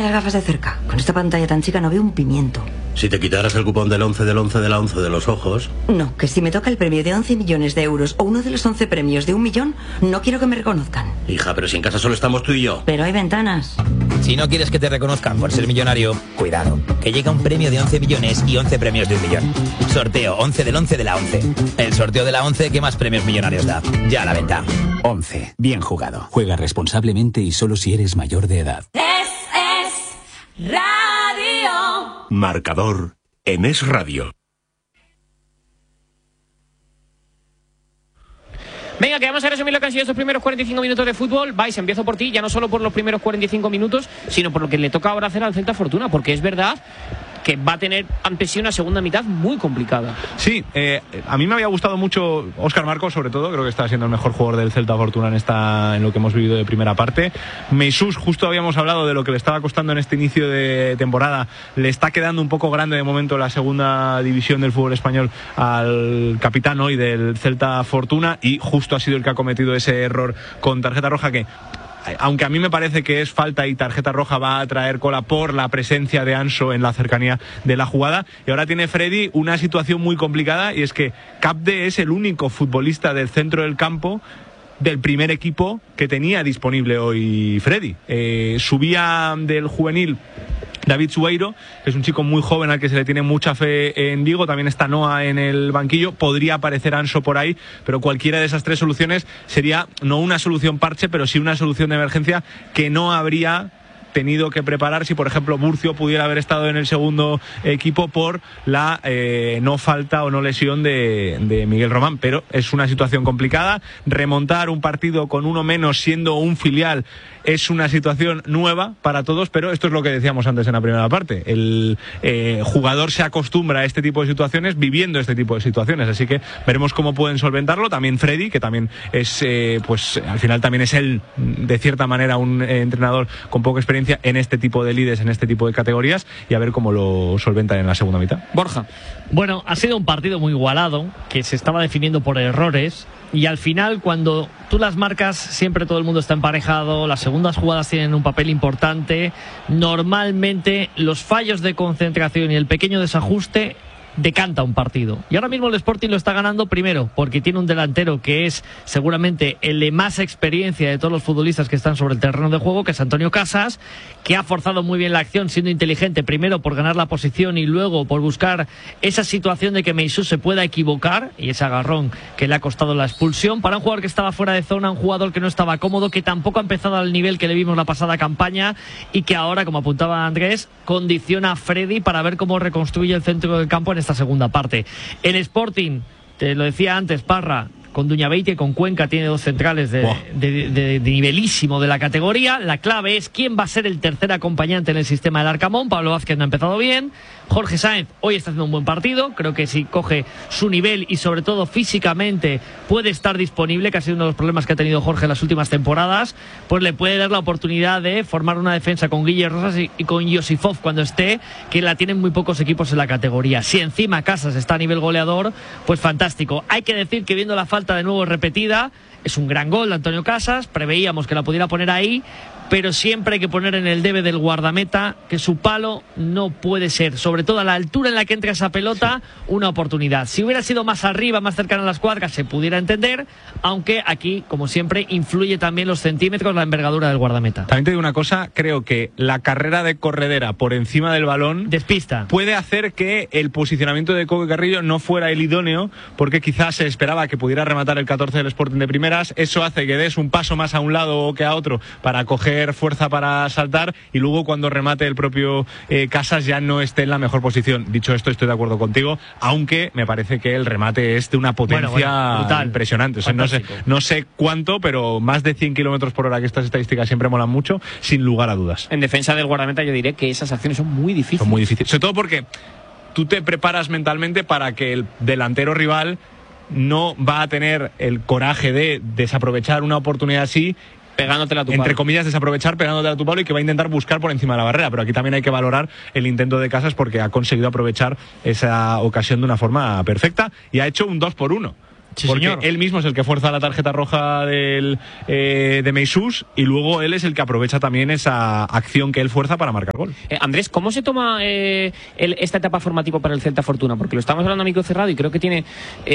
las gafas de cerca. Con esta pantalla tan chica no veo un pimiento. Si te quitaras el cupón del 11 del 11 de la 11 de los ojos... No, que si me toca el premio de 11 millones de euros o uno de los 11 premios de 1 millón, no quiero que me reconozcan. Hija, pero si en casa solo estamos tú y yo. Pero hay ventanas. Si no quieres que te reconozcan por ser millonario, cuidado, que llega un premio de 11 millones y 11 premios de 1 millón. Sorteo 11 del 11 de la 11. El sorteo de la 11 que más premios millonarios da. Ya a la venta. 11. Bien jugado. Juega responsablemente y solo si eres mayor de edad. Es Radio. Marcador en Es Radio. Venga, que vamos a resumir lo que han sido estos primeros 45 minutos de fútbol. Vais, empiezo por ti, ya no solo por los primeros 45 minutos, sino por lo que le toca ahora hacer al Celta Fortuna, porque es verdad que va a tener ante sí una segunda mitad muy complicada. Sí, a mí me había gustado mucho Óscar Marcos, sobre todo, creo que está siendo el mejor jugador del Celta Fortuna en lo que hemos vivido de primera parte. Meisús, justo habíamos hablado de lo que le estaba costando en este inicio de temporada, le está quedando un poco grande de momento la segunda división del fútbol español al capitán hoy del Celta Fortuna, y justo ha sido el que ha cometido ese error con tarjeta roja que, aunque a mí me parece que es falta y tarjeta roja, va a traer cola por la presencia de Anso en la cercanía de la jugada. Y ahora tiene Freddy una situación muy complicada, y es que Capde es el único futbolista del centro del campo del primer equipo que tenía disponible hoy Freddy. Subía del juvenil David Sueiro, que es un chico muy joven al que se le tiene mucha fe en Vigo. También está Noah en el banquillo. Podría aparecer Anso por ahí, pero cualquiera de esas tres soluciones sería no una solución parche, pero sí una solución de emergencia que no habría tenido que preparar si, por ejemplo, Murcio pudiera haber estado en el segundo equipo por la no falta o no lesión de Miguel Román. Pero es una situación complicada. Remontar un partido con uno menos siendo un filial es una situación nueva para todos, pero esto es lo que decíamos antes en la primera parte. El jugador se acostumbra a este tipo de situaciones viviendo este tipo de situaciones, así que veremos cómo pueden solventarlo. También Freddy, que también es, pues al final también es él, de cierta manera, un entrenador con poca experiencia en este tipo de lides, en este tipo de categorías, y a ver cómo lo solventan en la segunda mitad. Borja. Bueno, ha sido un partido muy igualado, que se estaba definiendo por errores, y al final, cuando tú las marcas, siempre todo el mundo está emparejado, las segundas jugadas tienen un papel importante. Normalmente los fallos de concentración y el pequeño desajuste decanta un partido. Y ahora mismo el Sporting lo está ganando, primero porque tiene un delantero que es seguramente el de más experiencia de todos los futbolistas que están sobre el terreno de juego, que es Antonio Casas, que ha forzado muy bien la acción, siendo inteligente, primero por ganar la posición y luego por buscar esa situación de que Meisús se pueda equivocar, y ese agarrón que le ha costado la expulsión. Para un jugador que estaba fuera de zona, un jugador que no estaba cómodo, que tampoco ha empezado al nivel que le vimos la pasada campaña, y que ahora, como apuntaba Andrés, condiciona a Freddy para ver cómo reconstruye el centro del campo en esta segunda parte. El Sporting, te lo decía antes, Parra, con Duñabeite y con Cuenca, tiene dos centrales de nivelísimo de la categoría. La clave es quién va a ser el tercer acompañante en el sistema del Arcamón. Pablo Vázquez no ha empezado bien. Jorge Sáenz hoy está haciendo un buen partido. Creo que si coge su nivel y sobre todo físicamente puede estar disponible, que ha sido uno de los problemas que ha tenido Jorge en las últimas temporadas, pues le puede dar la oportunidad de formar una defensa con Guille Rosas y con Josifov cuando esté, que la tienen muy pocos equipos en la categoría. Si encima Casas está a nivel goleador, pues fantástico. Hay que decir que, viendo la falta de nuevo repetida, es un gran gol de Antonio Casas, preveíamos que la pudiera poner ahí, pero siempre hay que poner en el debe del guardameta que su palo no puede ser, sobre todo a la altura en la que entra esa pelota, una oportunidad. Si hubiera sido más arriba, más cercana a las cuadras, se pudiera entender, aunque aquí, como siempre, influye también los centímetros, la envergadura del guardameta. También te digo una cosa, creo que la carrera de corredera por encima del balón despista, puede hacer que el posicionamiento de Coque Carrillo no fuera el idóneo, porque quizás se esperaba que pudiera rematar el 14 del Sporting de primeras. Eso hace que des un paso más a un lado o que a otro para coger fuerza para saltar, y luego cuando remate el propio Casas ya no esté en la mejor posición. Dicho esto, estoy de acuerdo contigo, aunque me parece que el remate es de una potencia brutal, impresionante. O sea, no sé cuánto, pero más de 100 kilómetros por hora, que estas estadísticas siempre molan mucho, sin lugar a dudas. En defensa del guardameta yo diré que esas acciones son muy difíciles. Son muy difíciles, sobre todo porque tú te preparas mentalmente para que el delantero rival no va a tener el coraje de desaprovechar una oportunidad así, pegándotela a tu entre palo. comillas, desaprovechar, pegándotela a tu palo, y que va a intentar buscar por encima de la barrera. Pero aquí también hay que valorar el intento de Casas, porque ha conseguido aprovechar esa ocasión de una forma perfecta y ha hecho un 2-1. Sí, porque señor. él mismo es el que fuerza la tarjeta roja de Meisús, y luego él es el que aprovecha también esa acción que él fuerza para marcar gol. Andrés, ¿cómo se toma esta etapa formativa para el Celta Fortuna? Porque lo estamos hablando a micro cerrado y creo que tiene...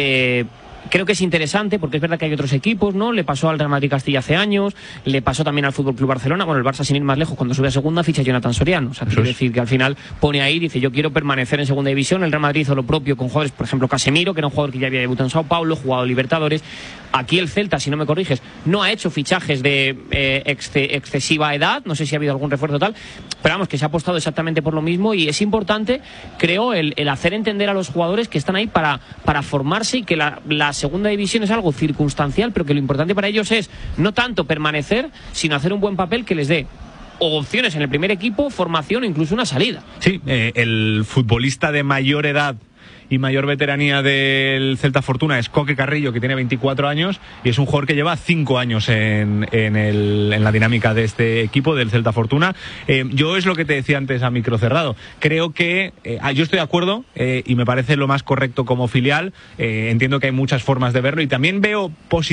Creo que es interesante porque es verdad que hay otros equipos, ¿no? Le pasó al Real Madrid Castilla hace años, le pasó también al Fútbol Club Barcelona, bueno, el Barça sin ir más lejos, cuando sube a segunda ficha a Jonathan Soriano. O sea, quiero decir que al final pone ahí, dice, yo quiero permanecer en segunda división. El Real Madrid hizo lo propio con jugadores, por ejemplo, Casemiro, que era un jugador que ya había debutado en Sao Paulo, jugado Libertadores. Aquí el Celta, si no me corriges, no ha hecho fichajes de excesiva edad, no sé si ha habido algún refuerzo tal, pero vamos, que se ha apostado exactamente por lo mismo, y es importante, creo, el hacer entender a los jugadores que están ahí para formarse, y que la segunda división es algo circunstancial, pero que lo importante para ellos es no tanto permanecer, sino hacer un buen papel que les dé o opciones en el primer equipo, formación o incluso una salida. Sí, el futbolista de mayor edad y mayor veteranía del Celta Fortuna es Coque Carrillo, que tiene 24 años y es un jugador que lleva 5 años en la dinámica de este equipo del Celta Fortuna. Yo es lo que te decía antes a micro cerrado. Creo que yo estoy de acuerdo y me parece lo más correcto como filial. Entiendo que hay muchas formas de verlo, y también veo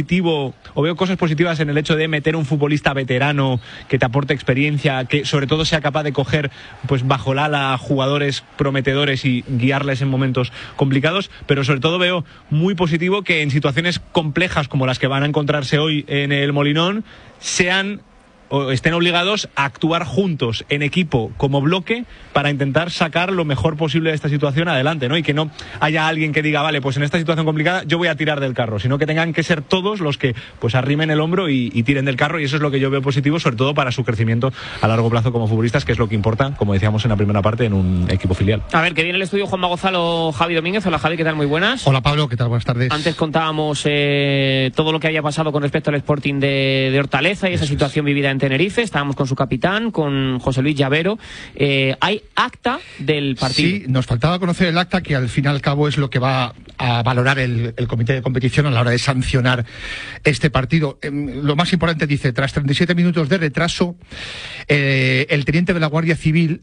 cosas positivas en el hecho de meter un futbolista veterano que te aporte experiencia, que sobre todo sea capaz de coger pues bajo el ala jugadores prometedores y guiarles en momentos complicados, pero sobre todo veo muy positivo que en situaciones complejas como las que van a encontrarse hoy en el Molinón sean o estén obligados a actuar juntos, en equipo, como bloque, para intentar sacar lo mejor posible de esta situación adelante, ¿no? Y que no haya alguien que diga, vale, pues en esta situación complicada yo voy a tirar del carro, sino que tengan que ser todos los que pues arrimen el hombro y tiren del carro, y eso es lo que yo veo positivo, sobre todo para su crecimiento a largo plazo como futbolistas, que es lo que importa, como decíamos en la primera parte, en un equipo filial. A ver, que viene el estudio Juanma Gonzalo, Javi Domínguez. Hola, Javi, ¿qué tal? Muy buenas. Hola, Pablo, ¿qué tal? Buenas tardes. Antes contábamos todo lo que había pasado con respecto al Sporting de Hortaleza y esa situación vivida en Tenerife. Estábamos con su capitán, con José Luis Llavero. Hay acta del partido. Sí, nos faltaba conocer el acta, que al fin y al cabo es lo que va a valorar el comité de competición a la hora de sancionar este partido. Lo más importante dice, tras 37 minutos de retraso, el teniente de la Guardia Civil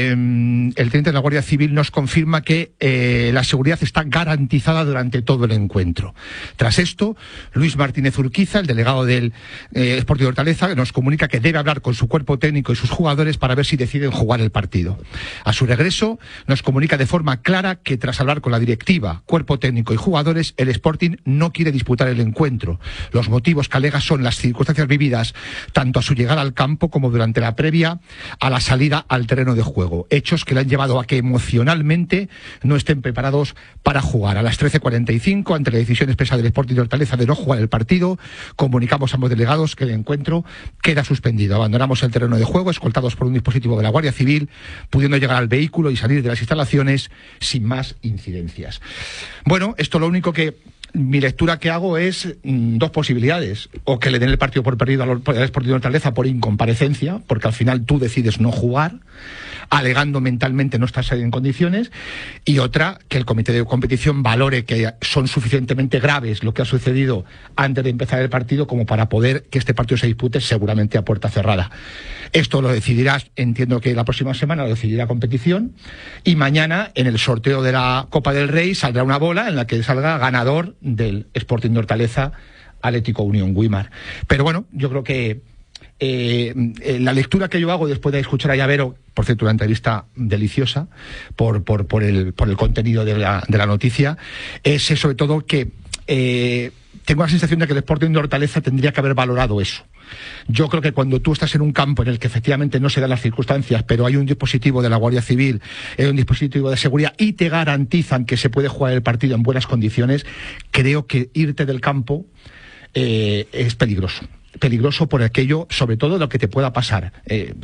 nos confirma que la seguridad está garantizada durante todo el encuentro. Tras esto, Luis Martínez Urquiza, el delegado del Sporting de Hortaleza, nos comunica que debe hablar con su cuerpo técnico y sus jugadores para ver si deciden jugar el partido. A su regreso, nos comunica de forma clara que tras hablar con la directiva, cuerpo técnico y jugadores, el Sporting no quiere disputar el encuentro. Los motivos que alega son las circunstancias vividas tanto a su llegada al campo como durante la previa a la salida al terreno de juego. Hechos que le han llevado a que emocionalmente no estén preparados para jugar. A las 13:45, ante la decisión expresa del Sporting de Hortaleza de no jugar el partido, comunicamos a ambos delegados que el encuentro queda suspendido. Abandonamos el terreno de juego, escoltados por un dispositivo de la Guardia Civil, pudiendo llegar al vehículo y salir de las instalaciones sin más incidencias. Bueno, esto lo único que... Mi lectura que hago es dos posibilidades: o que le den el partido por perdido al Sporting de Hortaleza por incomparecencia, porque al final tú decides no jugar, alegando mentalmente no estás en condiciones, y otra, que el comité de competición valore que son suficientemente graves lo que ha sucedido antes de empezar el partido como para poder que este partido se dispute seguramente a puerta cerrada. Esto lo decidirás, entiendo que la próxima semana lo decidirá competición, y mañana en el sorteo de la Copa del Rey saldrá una bola en la que salga ganador del Sporting de Hortaleza, Atlético Unión Güímar. Pero bueno, yo creo que la lectura que yo hago después de escuchar a Llavero, por cierto, una entrevista deliciosa por el contenido de la noticia, es sobre todo que tengo la sensación de que el Sporting de Hortaleza tendría que haber valorado eso. Yo creo que cuando tú estás en un campo en el que efectivamente no se dan las circunstancias, pero hay un dispositivo de la Guardia Civil, hay un dispositivo de seguridad y te garantizan que se puede jugar el partido en buenas condiciones, creo que irte del campo es peligroso. Peligroso por aquello, sobre todo lo que te pueda pasar.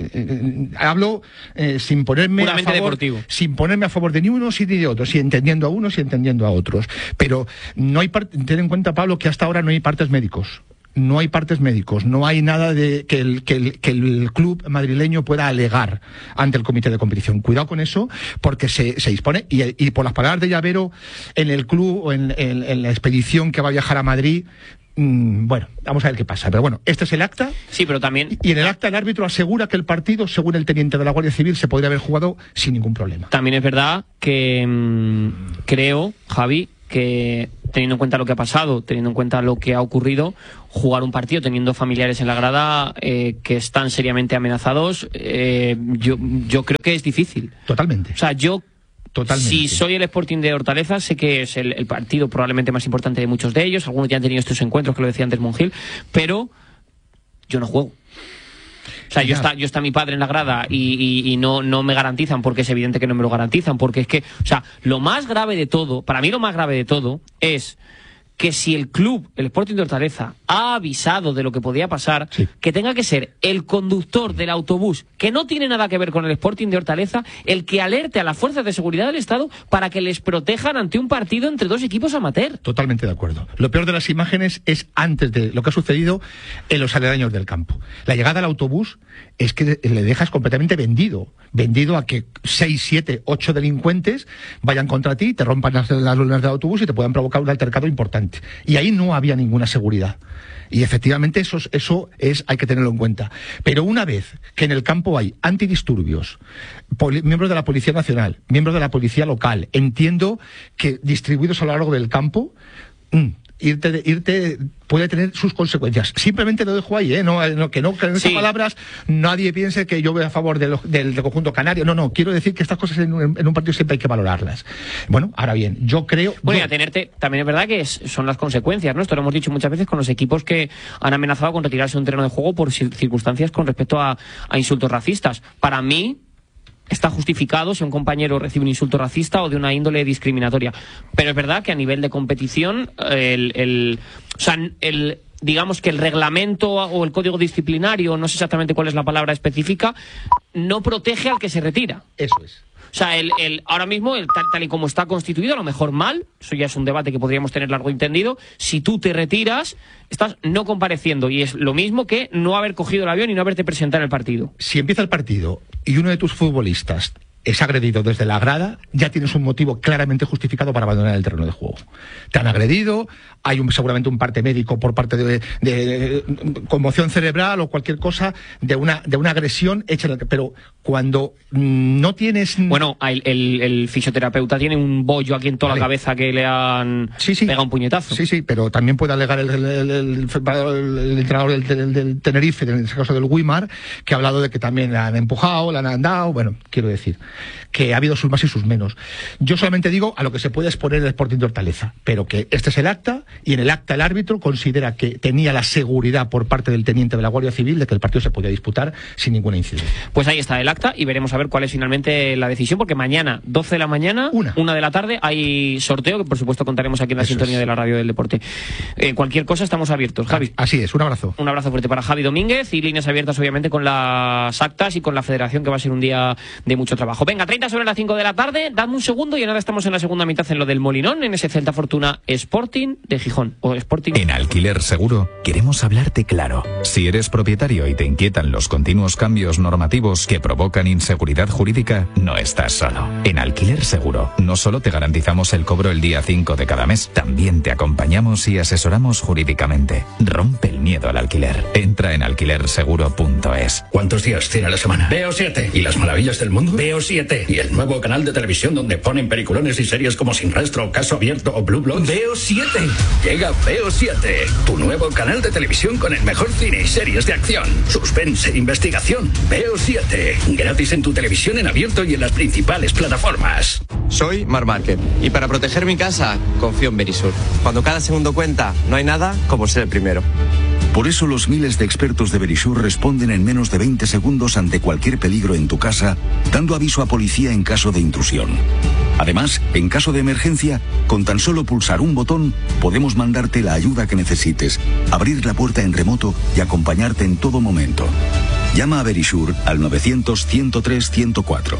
Hablo sin ponerme puramente a favor, deportivo, sin ponerme a favor de ni unos ni de otros, y entendiendo a unos y entendiendo a otros. Pero no hay ten en cuenta, Pablo, que hasta ahora no hay partes médicos. No hay partes médicos, no hay nada de que el club madrileño pueda alegar ante el comité de competición. Cuidado con eso, porque se dispone, y por las palabras de Llavero, en el club o en la expedición que va a viajar a Madrid, bueno, vamos a ver qué pasa. Pero bueno, este es el acta. Sí, pero también... Y en el acta el árbitro asegura que el partido, según el teniente de la Guardia Civil, se podría haber jugado sin ningún problema. También es verdad que creo, Javi, que, teniendo en cuenta lo que ha pasado, teniendo en cuenta lo que ha ocurrido, jugar un partido teniendo familiares en la grada que están seriamente amenazados, yo creo que es difícil. Totalmente. O sea, si soy el Sporting de Hortaleza, sé que es el partido probablemente más importante de muchos de ellos. Algunos ya han tenido estos encuentros, que lo decía antes Monjil, pero yo no juego. O sea, yo está mi padre en la grada y no me garantizan, porque es evidente que no me lo garantizan, porque es que, o sea, lo más grave de todo, para mí lo más grave de todo es que si el club, el Sporting de Hortaleza, ha avisado de lo que podía pasar, que tenga que ser el conductor del autobús, que no tiene nada que ver con el Sporting de Hortaleza, el que alerte a las fuerzas de seguridad del Estado para que les protejan ante un partido entre dos equipos amateur. Totalmente de acuerdo. Lo peor de las imágenes es antes de lo que ha sucedido en los aledaños del campo. La llegada al autobús es que le dejas completamente vendido a que 6, 7, 8 delincuentes vayan contra ti, te rompan las lunas del autobús y te puedan provocar un altercado importante. Y ahí no había ninguna seguridad. Y efectivamente eso hay que tenerlo en cuenta. Pero una vez que en el campo hay antidisturbios, miembros de la Policía Nacional, miembros de la Policía Local, entiendo que distribuidos a lo largo del campo, irte puede tener sus consecuencias. Simplemente lo dejo ahí, que en esas palabras nadie piense que yo voy a favor del conjunto canario. No, quiero decir que estas cosas en un partido siempre hay que valorarlas. Bueno, ahora bien, yo creo... Bueno, y atenerte, también es verdad que son las consecuencias, ¿no? Esto lo hemos dicho muchas veces con los equipos que han amenazado con retirarse de un terreno de juego por circunstancias con respecto a insultos racistas. Para mí está justificado si un compañero recibe un insulto racista o de una índole discriminatoria. Pero es verdad que a nivel de competición, digamos que el reglamento o el código disciplinario, no sé exactamente cuál es la palabra específica, no protege al que se retira. Eso es. O sea, ahora mismo, tal y como está constituido, a lo mejor mal, eso ya es un debate que podríamos tener largo y entendido, si tú te retiras, estás no compareciendo, y es lo mismo que no haber cogido el avión y no haberte presentado en el partido. Si empieza el partido y uno de tus futbolistas es agredido desde la grada, ya tienes un motivo claramente justificado para abandonar el terreno de juego. Te han agredido, hay seguramente un parte médico por parte de conmoción cerebral o cualquier cosa, de una agresión hecha, pero cuando no tienes... Bueno, el fisioterapeuta tiene un bollo aquí en toda la cabeza que le han pegado un puñetazo. Sí, pero también puede alegar el entrenador del Tenerife, en este caso del Guimar, que ha hablado de que también le han empujado, le han dado, bueno, quiero decir que ha habido sus más y sus menos. Yo solamente digo a lo que se puede exponer el Sporting de Hortaleza, pero que este es el acta, y en el acta el árbitro considera que tenía la seguridad por parte del teniente de la Guardia Civil de que el partido se podía disputar sin ninguna incidencia. Pues ahí está el acta y veremos a ver cuál es finalmente la decisión, porque mañana, 12 de la mañana, 1 de la tarde, hay sorteo que por supuesto contaremos aquí en la sintonía de la Radio del Deporte. Cualquier cosa estamos abiertos, Javi. Así es, un abrazo. Un abrazo fuerte para Javi Domínguez y líneas abiertas obviamente con las actas y con la federación, que va a ser un día de mucho trabajo. Venga, 30 sobre las 5 de la tarde, dame un segundo y ahora estamos en la segunda mitad en lo del Molinón, en ese Celta Fortuna Sporting de Gijón. O Sporting. En Alquiler Seguro queremos hablarte claro. Si eres propietario y te inquietan los continuos cambios normativos que provocan inseguridad jurídica, no estás solo. En Alquiler Seguro no solo te garantizamos el cobro el día 5 de cada mes, también te acompañamos y asesoramos jurídicamente. Rompe el miedo al alquiler. Entra en alquilerseguro.es. ¿Cuántos días tiene la semana? Veo 7. ¿Y las maravillas del mundo? Veo 7. ¿Y el nuevo canal de televisión donde ponen peliculones y series como Sin Rastro, Caso Abierto o Blue Bloods? Veo 7. Llega Veo 7, tu nuevo canal de televisión con el mejor cine y series de acción, suspense, investigación. Veo 7, gratis en tu televisión en abierto y en las principales plataformas. Soy Mar Márquez y para proteger mi casa confío en Verisur. Cuando cada segundo cuenta, no hay nada como ser el primero. Por eso los miles de expertos de Verisur responden en menos de 20 segundos ante cualquier peligro en tu casa, dando aviso a policía en caso de intrusión. Además, en caso de emergencia, con tan solo pulsar un botón, podemos mandarte la ayuda que necesites, abrir la puerta en remoto y acompañarte en todo momento. Llama a Verisur al 900-103-104.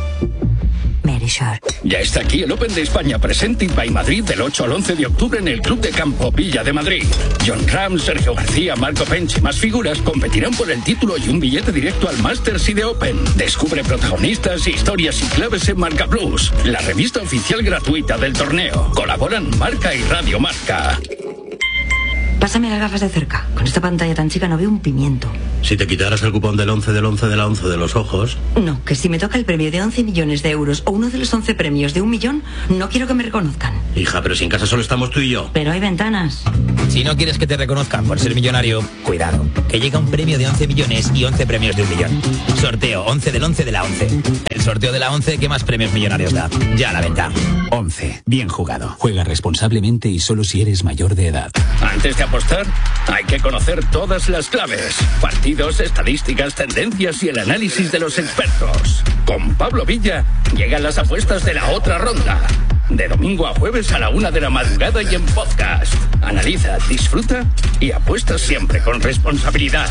Verisur. Ya está aquí el Open de España Presented by Madrid del 8 al 11 de octubre en el Club de Campo Villa de Madrid. John Ram, Sergio García, Marco Pench y más figuras competirán por el título y un billete directo al Masters y de Open. Descubre protagonistas, historias y claves en Marca Plus, la revista oficial gratuita del torneo. Colaboran Marca y Radio Marca. Pásame las gafas de cerca. Con esta pantalla tan chica no veo un pimiento. Si te quitaras el cupón del 11 del 11 de la 11 de los ojos... No, que si me toca el premio de 11 millones de euros o uno de los 11 premios de 1 millón, no quiero que me reconozcan. Hija, pero si en casa solo estamos tú y yo. Pero hay ventanas. Si no quieres que te reconozcan por ser millonario, cuidado, que llega un premio de 11 millones y 11 premios de 1 millón. Sorteo 11 del 11 de la 11. El sorteo de la 11 que más premios millonarios da. Ya a la venta. 11. Bien jugado. Juega responsablemente y solo si eres mayor de edad. Antes de apostar, hay que conocer todas las claves. Partidos, estadísticas, tendencias y el análisis de los expertos. Con Pablo Villa llegan las apuestas de la otra ronda. De domingo a jueves a la 1 de la madrugada y en podcast. Analiza, disfruta y apuesta siempre con responsabilidad.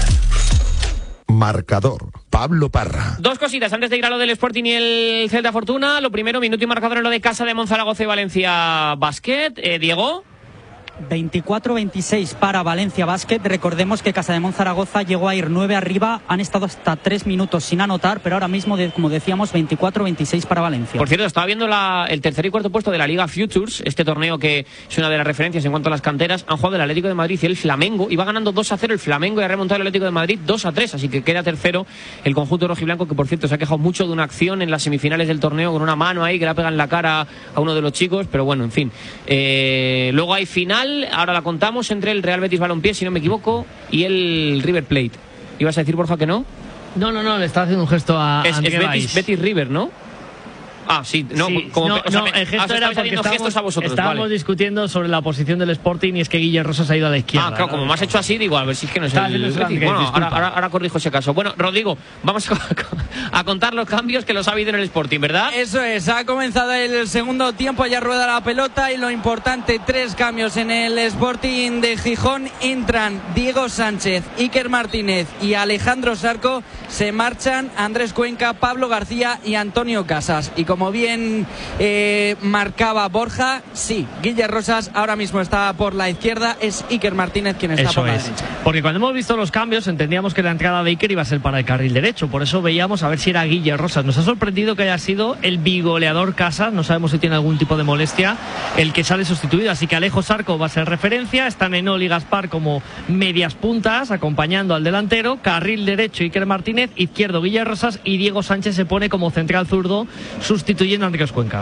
Marcador, Pablo Parra. Dos cositas antes de ir a lo del Sporting y el Celta Fortuna. Lo primero, minuto y marcador en lo de Casa de Monzaragoza y Valencia Basket. Diego. 24-26 para Valencia Basket. Recordemos que Casa de Monzaragoza llegó a ir 9 arriba, han estado hasta 3 minutos sin anotar, pero ahora mismo, como decíamos, 24-26 para Valencia. Por cierto, estaba viendo el tercer y cuarto puesto de la Liga Futures, este torneo que es una de las referencias en cuanto a las canteras. Han jugado el Atlético de Madrid y el Flamengo, y va ganando 2-0 el Flamengo y ha remontado el Atlético de Madrid 2-3, así que queda tercero el conjunto rojiblanco, que por cierto se ha quejado mucho de una acción en las semifinales del torneo con una mano ahí que le ha pegado en la cara a uno de los chicos, pero bueno, en fin. Luego hay final, ahora la contamos, entre el Real Betis Balompié, si no me equivoco, y el River Plate. ¿Ibas a decir, Borja, que no? No, le está haciendo un gesto a André Valls. Betis River, ¿no? Ah, sí, no, sí, como, el gesto era porque estábamos discutiendo sobre la posición del Sporting y es que Guille Rosas ha ido a la izquierda. Ah, claro, como me has hecho así, digo, a ver si es que no es el Betis. Bueno, ahora corrijo ese caso. Bueno, Rodrigo, vamos a contar los cambios que los ha habido en el Sporting, ¿verdad? Eso es, ha comenzado el segundo tiempo, ya rueda la pelota y lo importante, 3 cambios en el Sporting de Gijón. Entran Diego Sánchez, Iker Martínez y Alejandro Sarco. Se marchan Andrés Cuenca, Pablo García y Antonio Casas. Y como bien marcaba Borja, sí, Guille Rosas ahora mismo está por la izquierda, es Iker Martínez quien está por la derecha. Porque cuando hemos visto los cambios entendíamos que la entrada de Iker iba a ser para el carril derecho, por eso veíamos a ver si era Guille Rosas. Nos ha sorprendido que haya sido el bigoleador Casas, no sabemos si tiene algún tipo de molestia, el que sale sustituido, así que Alejo Sarco va a ser referencia, están Enol y Gaspar como medias puntas acompañando al delantero, carril derecho Iker Martínez, izquierdo Guille Rosas y Diego Sánchez se pone como central zurdo sustituyendo a Andrés Cuenca.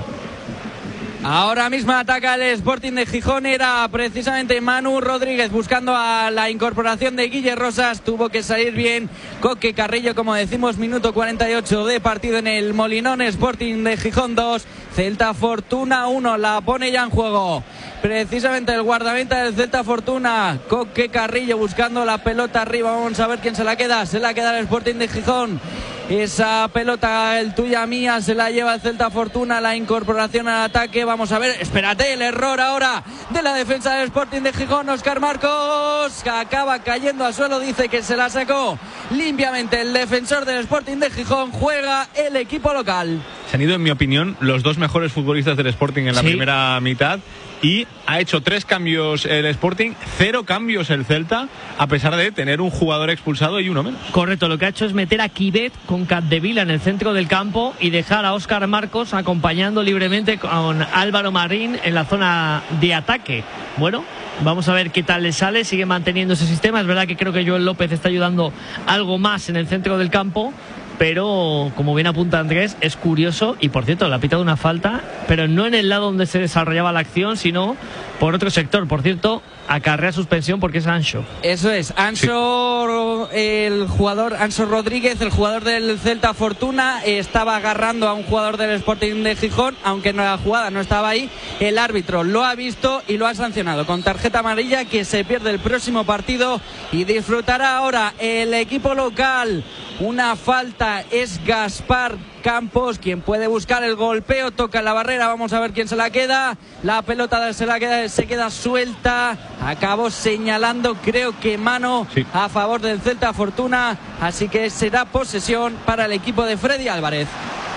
Ahora mismo ataca el Sporting de Gijón, era precisamente Manu Rodríguez buscando a la incorporación de Guille Rosas, tuvo que salir bien Coque Carrillo, como decimos, minuto 48 de partido en el Molinón. Sporting de Gijón 2, Celta Fortuna 1, la pone ya en juego precisamente el guardameta del Celta Fortuna, Coque Carrillo buscando la pelota arriba, vamos a ver quién se la queda el Sporting de Gijón. Esa pelota, el tuya mía, se la lleva el Celta Fortuna, la incorporación al ataque, vamos a ver, espérate, el error ahora de la defensa del Sporting de Gijón, Óscar Marcos, que acaba cayendo al suelo, dice que se la sacó limpiamente el defensor del Sporting de Gijón, juega el equipo local. Se han ido, en mi opinión, los dos mejores futbolistas del Sporting en la primera mitad. Y ha hecho 3 cambios el Sporting, 0 cambios el Celta, a pesar de tener un jugador expulsado y uno menos. Correcto, lo que ha hecho es meter a Kibet con Capdevila en el centro del campo y dejar a Óscar Marcos acompañando libremente con Álvaro Marín en la zona de ataque. Bueno, vamos a ver qué tal le sale, sigue manteniendo ese sistema. Es verdad que creo que Joel López está ayudando algo más en el centro del campo, pero como bien apunta Andrés, es curioso, y por cierto, le ha pitado una falta, pero no en el lado donde se desarrollaba la acción, sino por otro sector. Por cierto, acarrea suspensión porque es Ancho. Eso es, Ancho, el jugador, Ancho Rodríguez, el jugador del Celta Fortuna, estaba agarrando a un jugador del Sporting de Gijón, aunque no la jugada no estaba ahí, el árbitro lo ha visto y lo ha sancionado con tarjeta amarilla, que se pierde el próximo partido y disfrutará ahora el equipo local. Una falta, es Gaspar Campos quien puede buscar el golpeo, toca la barrera, vamos a ver quién se la queda, la pelota se queda suelta, acabó señalando creo que mano a favor del Celta Fortuna, así que será posesión para el equipo de Freddy Álvarez.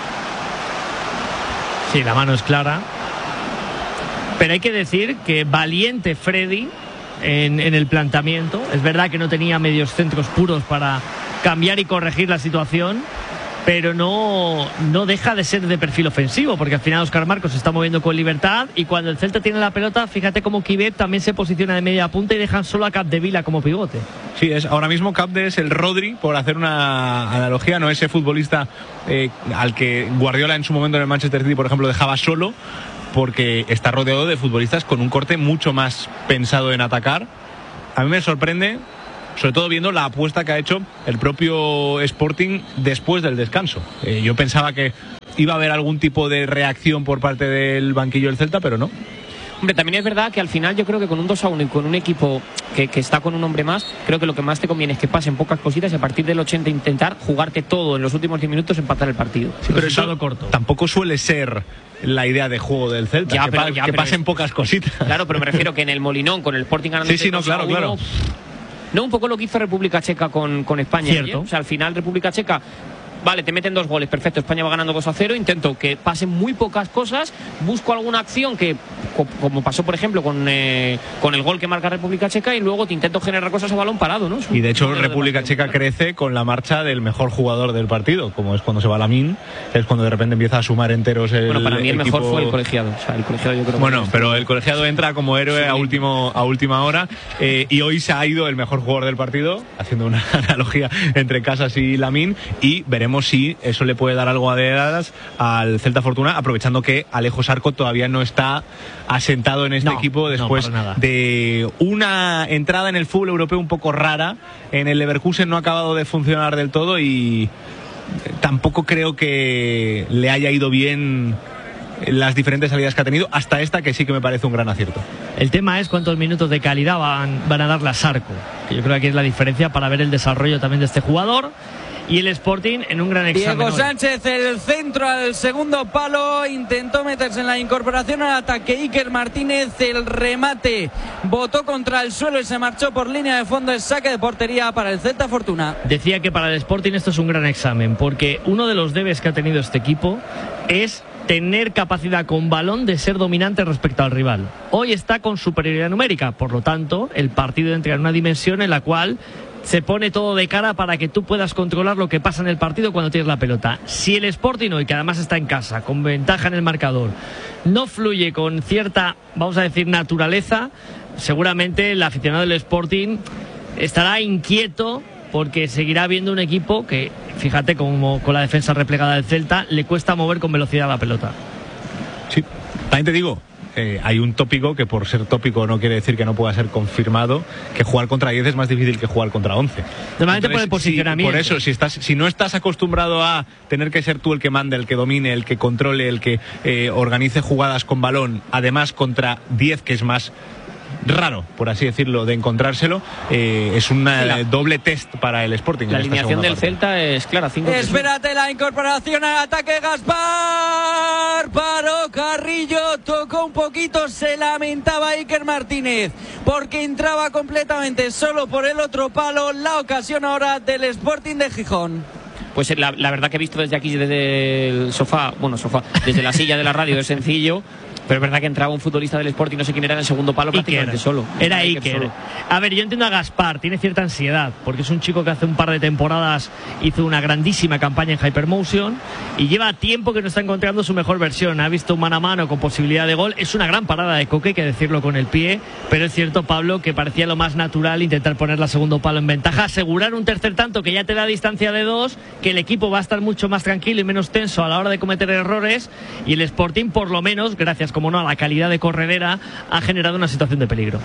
Sí, la mano es clara, pero hay que decir que valiente Freddy en el planteamiento. Es verdad que no tenía medios centros puros para cambiar y corregir la situación, pero no deja de ser de perfil ofensivo, porque al final Óscar Marcos se está moviendo con libertad y cuando el Celta tiene la pelota, fíjate cómo Quivet también se posiciona de media punta y dejan solo a Capdevila como pivote. Sí, ahora mismo Capde es el Rodri, por hacer una analogía, no ese futbolista al que Guardiola en su momento en el Manchester City, por ejemplo, dejaba solo, porque está rodeado de futbolistas con un corte mucho más pensado en atacar. A mí me sorprende, sobre todo viendo la apuesta que ha hecho el propio Sporting después del descanso. Yo pensaba que iba a haber algún tipo de reacción por parte del banquillo del Celta, pero no. Hombre, también es verdad que al final yo creo que con un 2-1 y con un equipo que está con un hombre más, creo que lo que más te conviene es que pasen pocas cositas y a partir del 80 intentar jugarte todo en los últimos 10 minutos, empatar el partido. Sí, pero eso corto. Tampoco suele ser la idea de juego del Celta, que pasen pocas cositas. Claro, pero me refiero que en el Molinón, con el Sporting ganando... Sí, no, claro. No, un poco lo que hizo República Checa con España. Cierto. O sea, al final República Checa... Vale, te meten 2 goles, perfecto, España va ganando 2-0, intento que pasen muy pocas cosas, busco alguna acción que, como pasó por ejemplo con el gol que marca República Checa, y luego te intento generar cosas a balón parado, ¿no? Y de hecho República Checa crece con la marcha del mejor jugador del partido, como es cuando se va Lamine, es cuando de repente empieza a sumar enteros el Bueno, para mí el equipo... mejor fue el colegiado, o sea, el colegiado yo creo. Bueno, pero el colegiado entra como héroe a última hora, y hoy se ha ido el mejor jugador del partido, haciendo una analogía entre Casas y Lamine, y veremos si eso le puede dar algo de edades al Celta Fortuna, aprovechando que Alejo Sarco todavía no está asentado en este equipo después de una entrada en el fútbol europeo un poco rara. En el Leverkusen no ha acabado de funcionar del todo y tampoco creo que le haya ido bien las diferentes salidas que ha tenido, hasta esta que sí que me parece un gran acierto. El tema es cuántos minutos de calidad van a darle a Sarco, que yo creo que aquí es la diferencia para ver el desarrollo también de este jugador. Y el Sporting en un gran examen. Diego Sánchez, el centro al segundo palo, intentó meterse en la incorporación al ataque. Iker Martínez, el remate, botó contra el suelo y se marchó por línea de fondo. Es saque de portería para el Celta Fortuna. Decía que para el Sporting esto es un gran examen, porque uno de los debes que ha tenido este equipo es tener capacidad con balón de ser dominante respecto al rival. Hoy está con superioridad numérica, por lo tanto, el partido entra en una dimensión en la cual se pone todo de cara para que tú puedas controlar lo que pasa en el partido cuando tienes la pelota. Si el Sporting hoy, que además está en casa, con ventaja en el marcador, no fluye con cierta, vamos a decir, naturaleza, seguramente el aficionado del Sporting estará inquieto porque seguirá viendo un equipo que, fíjate, como con la defensa replegada del Celta, le cuesta mover con velocidad la pelota. Sí, también te digo, hay un tópico que por ser tópico no quiere decir que no pueda ser confirmado, que jugar contra 10 es más difícil que jugar contra 11. Normalmente por el posicionamiento. Por eso, si no estás acostumbrado a tener que ser tú el que mande, el que domine, el que controle, el que organice jugadas con balón, además contra 10, que es más raro, por así decirlo, de encontrárselo, es un doble test para el Sporting. La alineación del Celta es clara, 5. Espérate la incorporación al ataque. Gaspar paró Carrillo, tocó un poquito, se lamentaba Iker Martínez porque entraba completamente solo por el otro palo. La ocasión ahora del Sporting de Gijón. Pues la verdad que he visto desde aquí, desde el sofá, desde la silla de la radio, es sencillo. Pero es verdad que entraba un futbolista del Sporting, no sé quién era, en el segundo palo prácticamente solo. Era Iker. Solo. A ver, yo entiendo a Gaspar, tiene cierta ansiedad, porque es un chico que hace un par de temporadas hizo una grandísima campaña en Hypermotion y lleva tiempo que no está encontrando su mejor versión. Ha visto un mano a mano con posibilidad de gol. Es una gran parada de Coque, hay que decirlo con el pie, pero es cierto, Pablo, que parecía lo más natural intentar poner la segundo palo en ventaja, asegurar un tercer tanto que ya te da distancia de 2, que el equipo va a estar mucho más tranquilo y menos tenso a la hora de cometer errores, y el Sporting, por lo menos, gracias como no a la calidad de corredera, ha generado una situación de peligro.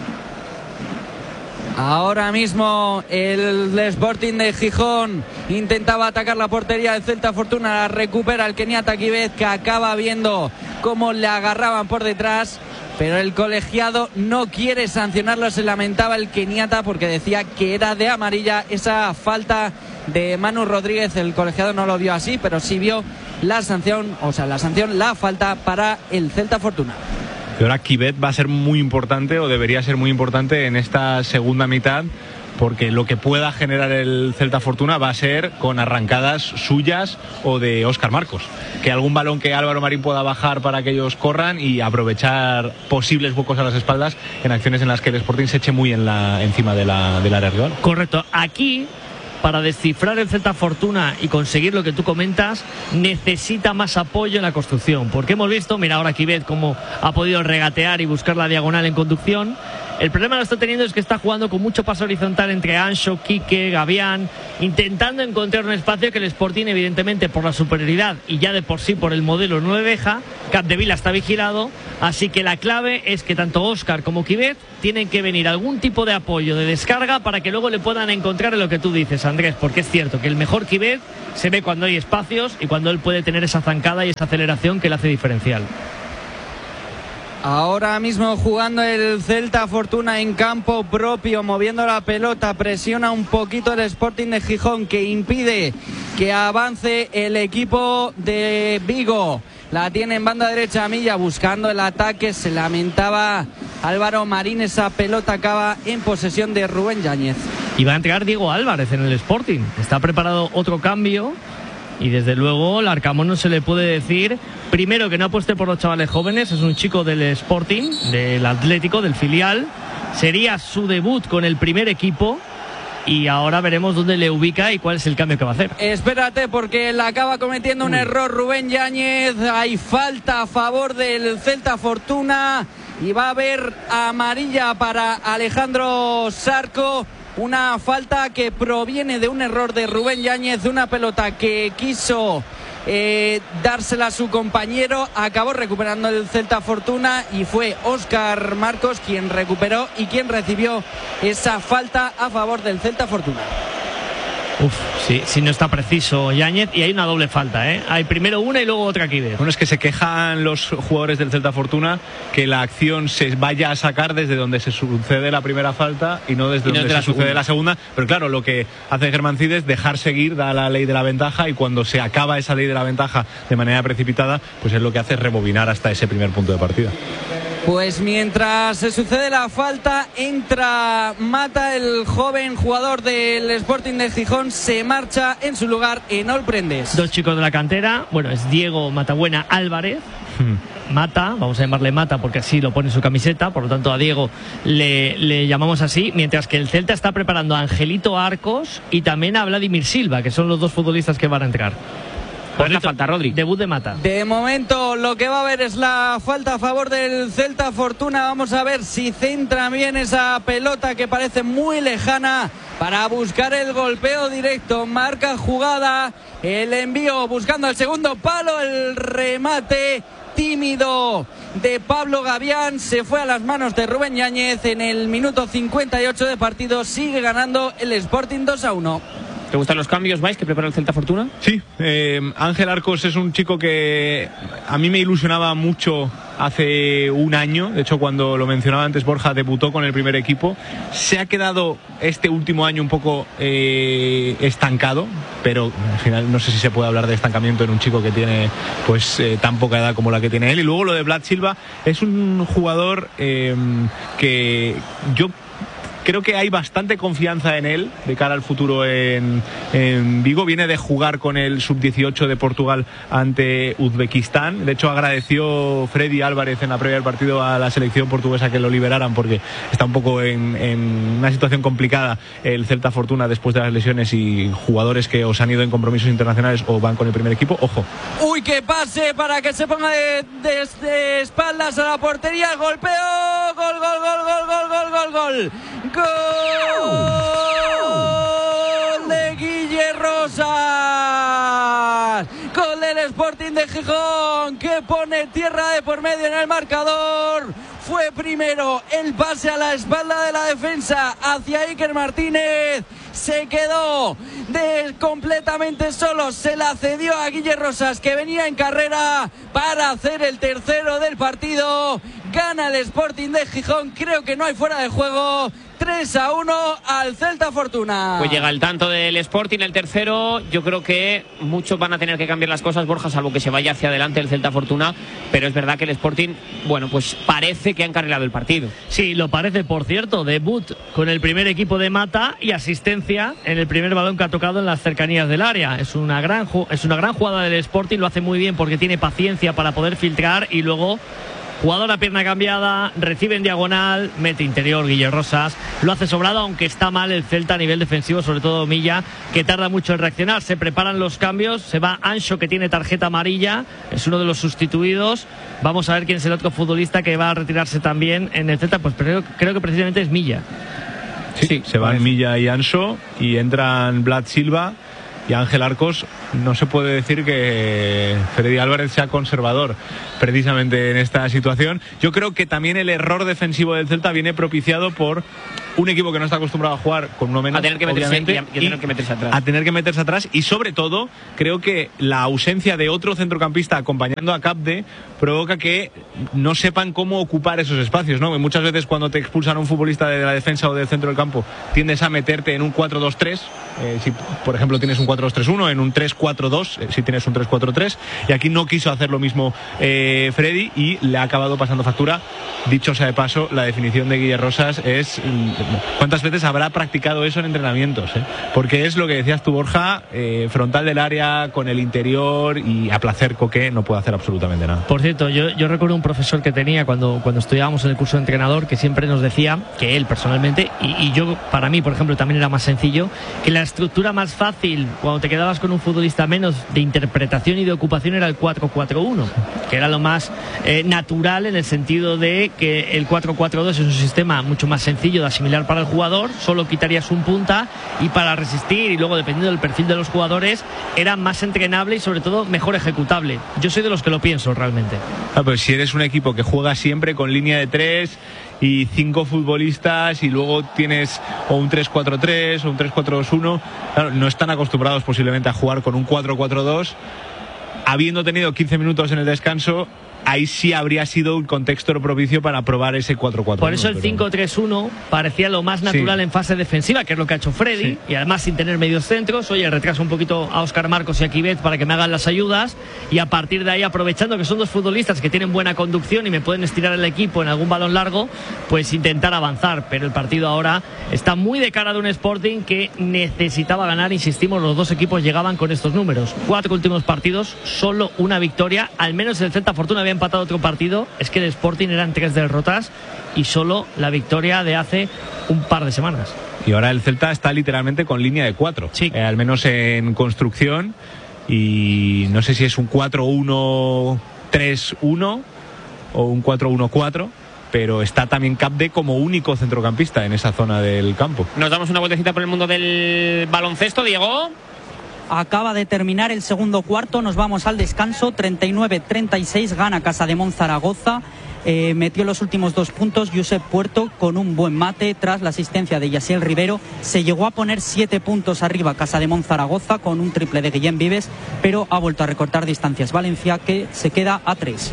Ahora mismo el Sporting de Gijón intentaba atacar la portería del Celta Fortuna, la recupera el keniata Quivet, que acaba viendo cómo le agarraban por detrás, pero el colegiado no quiere sancionarlo. Se lamentaba el keniata porque decía que era de amarilla esa falta de Manu Rodríguez. El colegiado no lo vio así, pero sí vio la sanción, la falta para el Celta Fortuna. Y ahora Quivet va a ser muy importante, o debería ser muy importante en esta segunda mitad, porque lo que pueda generar el Celta Fortuna va a ser con arrancadas suyas o de Óscar Marcos, que algún balón que Álvaro Marín pueda bajar para que ellos corran y aprovechar posibles huecos a las espaldas en acciones en las que el Sporting se eche muy encima del área rival. Correcto. Aquí para descifrar el Celta Fortuna y conseguir lo que tú comentas, necesita más apoyo en la construcción. Porque hemos visto, mira ahora Quivet cómo ha podido regatear y buscar la diagonal en conducción. El problema lo está teniendo es que está jugando con mucho paso horizontal entre Anxo, Quique, Gavián, intentando encontrar un espacio que el Sporting, evidentemente por la superioridad y ya de por sí por el modelo, no le deja. Capdevila está vigilado, así que la clave es que tanto Óscar como Quivet tienen que venir algún tipo de apoyo de descarga para que luego le puedan encontrar en lo que tú dices, Andrés, porque es cierto que el mejor Quivet se ve cuando hay espacios y cuando él puede tener esa zancada y esa aceleración que le hace diferencial. Ahora mismo jugando el Celta Fortuna en campo propio, moviendo la pelota, presiona un poquito el Sporting de Gijón, que impide que avance el equipo de Vigo. La tiene en banda derecha Milla, buscando el ataque, se lamentaba Álvaro Marín, esa pelota acaba en posesión de Rubén Yáñez. Y va a entrar Diego Álvarez en el Sporting, está preparado otro cambio. Y desde luego al Arcamón no se le puede decir, primero, que no apueste por los chavales jóvenes. Es un chico del Sporting, del Atlético, del filial. Sería su debut con el primer equipo. Y ahora veremos dónde le ubica y cuál es el cambio que va a hacer. Espérate, porque le acaba cometiendo un error Rubén Yáñez. Hay falta a favor del Celta Fortuna y va a haber amarilla para Alejandro Sarco. Una falta que proviene de un error de Rubén Yáñez, de una pelota que quiso dársela a su compañero, acabó recuperando el Celta Fortuna y fue Óscar Marcos quien recuperó y quien recibió esa falta a favor del Celta Fortuna. Sí, no está preciso Yáñez, y hay una doble falta, ¿eh? Hay primero una y luego otra aquí. Bueno, es que se quejan los jugadores del Celta Fortuna que la acción se vaya a sacar desde donde se sucede la primera falta y no desde donde se sucede la segunda. Pero claro, lo que hace Germán Cid es dejar seguir, da la ley de la ventaja, y cuando se acaba esa ley de la ventaja de manera precipitada, pues es lo que hace rebobinar hasta ese primer punto de partida. Pues mientras se sucede la falta, entra Mata, el joven jugador del Sporting de Gijón, se marcha en su lugar Enol Prendes. Dos chicos de la cantera, bueno, es Diego Matabuena Álvarez. Mata, vamos a llamarle Mata porque así lo pone en su camiseta, por lo tanto a Diego le llamamos así, mientras que el Celta está preparando a Angelito Arcos y también a Vladimir Silva, que son los dos futbolistas que van a entrar. Pues la falta, Rodri. Debut de Mata. De momento lo que va a haber es la falta a favor del Celta Fortuna. Vamos a ver si centra bien esa pelota que parece muy lejana para buscar el golpeo directo. Marca jugada, el envío buscando el segundo palo, el remate tímido de Pablo Gavián se fue a las manos de Rubén Yáñez. En el minuto 58 de partido sigue ganando el Sporting 2-1. ¿Te gustan los cambios, Vais, que prepara el Celta Fortuna? Sí, Ángel Arcos es un chico que a mí me ilusionaba mucho hace un año. De hecho, cuando lo mencionaba antes Borja, debutó con el primer equipo. Se ha quedado este último año un poco estancado, pero al final no sé si se puede hablar de estancamiento en un chico que tiene pues tan poca edad como la que tiene él. Y luego lo de Vlad Silva, es un jugador que yo creo que hay bastante confianza en él de cara al futuro en Vigo. Viene de jugar con el sub-18 de Portugal ante Uzbekistán. De hecho, agradeció Freddy Álvarez en la previa del partido a la selección portuguesa que lo liberaran, porque está un poco en una situación complicada el Celta Fortuna después de las lesiones y jugadores que os han ido en compromisos internacionales o van con el primer equipo. Ojo. Uy, que pase para que se ponga de espaldas a la portería. El golpeo. Gol, gol, gol, gol, gol, gol, gol, gol. ¡Gol de Guille Rosas! Gol del Sporting de Gijón, que pone tierra de por medio en el marcador. Fue primero el pase a la espalda de la defensa hacia Iker Martínez. Se quedó completamente solo, se la cedió a Guille Rosas, que venía en carrera para hacer el tercero del partido. Gana el Sporting de Gijón, creo que no hay fuera de juego. 3-1 al Celta Fortuna. Pues llega el tanto del Sporting, el tercero. Yo creo que muchos van a tener que cambiar las cosas, Borja, salvo que se vaya hacia adelante el Celta Fortuna. Pero es verdad que el Sporting, bueno, pues parece que ha encarrilado el partido. Sí, lo parece, por cierto. Debut con el primer equipo de Mata y asistencia en el primer balón que ha tocado en las cercanías del área. Es una gran jugada del Sporting, lo hace muy bien porque tiene paciencia para poder filtrar y luego Jugador a pierna cambiada, recibe en diagonal, mete interior Guille Rosas, lo hace sobrado, aunque está mal el Celta a nivel defensivo, sobre todo Milla, que tarda mucho en reaccionar. Se preparan los cambios, se va Anxo, que tiene tarjeta amarilla, es uno de los sustituidos. Vamos a ver quién es el otro futbolista que va a retirarse también en el Celta, pues creo que precisamente es Milla. Sí, se van Milla y Anxo y entran Vlad Silva y Ángel Arcos. No se puede decir que Freddy Álvarez sea conservador precisamente en esta situación. Yo creo que también el error defensivo del Celta viene propiciado por un equipo que no está acostumbrado a jugar con uno menos, a tener que meterse atrás. A tener que meterse atrás, y sobre todo creo que la ausencia de otro centrocampista acompañando a Capde provoca que no sepan cómo ocupar esos espacios, ¿no? Muchas veces cuando te expulsan a un futbolista de la defensa o del centro del campo, tiendes a meterte en un 4-2-3, si por ejemplo tienes un 4-2-3-1, en un 3-4-2, si tienes un 3-4-3, y aquí no quiso hacer lo mismo Freddy, y le ha acabado pasando factura. Dicho sea de paso, la definición de Guille Rosas es... ¿Cuántas veces habrá practicado eso en entrenamientos? Porque es lo que decías tú, Borja, frontal del área, con el interior, y a placer Coque no puede hacer absolutamente nada. Por cierto, yo recuerdo un profesor que tenía cuando estudiábamos en el curso de entrenador, que siempre nos decía, que él personalmente, y yo, para mí, por ejemplo, también era más sencillo, que la estructura más fácil, cuando te quedabas con un futbolista menos de interpretación y de ocupación, era el 4-4-1, que era lo más natural, en el sentido de que el 4-4-2 es un sistema mucho más sencillo de asimilar para el jugador, solo quitarías un punta, y para resistir, y luego dependiendo del perfil de los jugadores, era más entrenable y sobre todo mejor ejecutable. Yo soy de los que lo pienso realmente. Pues si eres un equipo que juega siempre con línea de 3 y 5 futbolistas, y luego tienes o un 3-4-3 o un 3-4-2-1, claro, no están acostumbrados posiblemente a jugar con un 4-4-2, habiendo tenido 15 minutos en el descanso. Ahí sí habría sido un contexto propicio para probar ese 4-4-1. Por eso el 5-3-1 parecía lo más natural en fase defensiva, que es lo que ha hecho Freddy, y además sin tener medios centros. Oye, retraso un poquito a Óscar Marcos y a Quivet para que me hagan las ayudas, y a partir de ahí, aprovechando que son dos futbolistas que tienen buena conducción y me pueden estirar el equipo en algún balón largo, pues intentar avanzar. Pero el partido ahora está muy de cara de un Sporting que necesitaba ganar. Insistimos, los dos equipos llegaban con estos números: 4 últimos partidos, solo una victoria. Al menos el Celta Fortuna había empatado otro partido, es que el Sporting eran 3 derrotas y solo la victoria de hace un par de semanas. Y ahora el Celta está literalmente con línea de 4, al menos en construcción, y no sé si es un 4-1-3-1 o un 4-1-4, pero está también Capde como único centrocampista en esa zona del campo. Nos damos una vueltecita por el mundo del baloncesto, Diego. Acaba de terminar el segundo cuarto, nos vamos al descanso. 39-36, gana Casademón Zaragoza. Metió los últimos 2 puntos Josep Puerto con un buen mate tras la asistencia de Yaciel Rivero. Se llegó a poner 7 puntos arriba Casademón Zaragoza con un triple de Guillén Vives, pero ha vuelto a recortar distancias Valencia, que se queda a 3.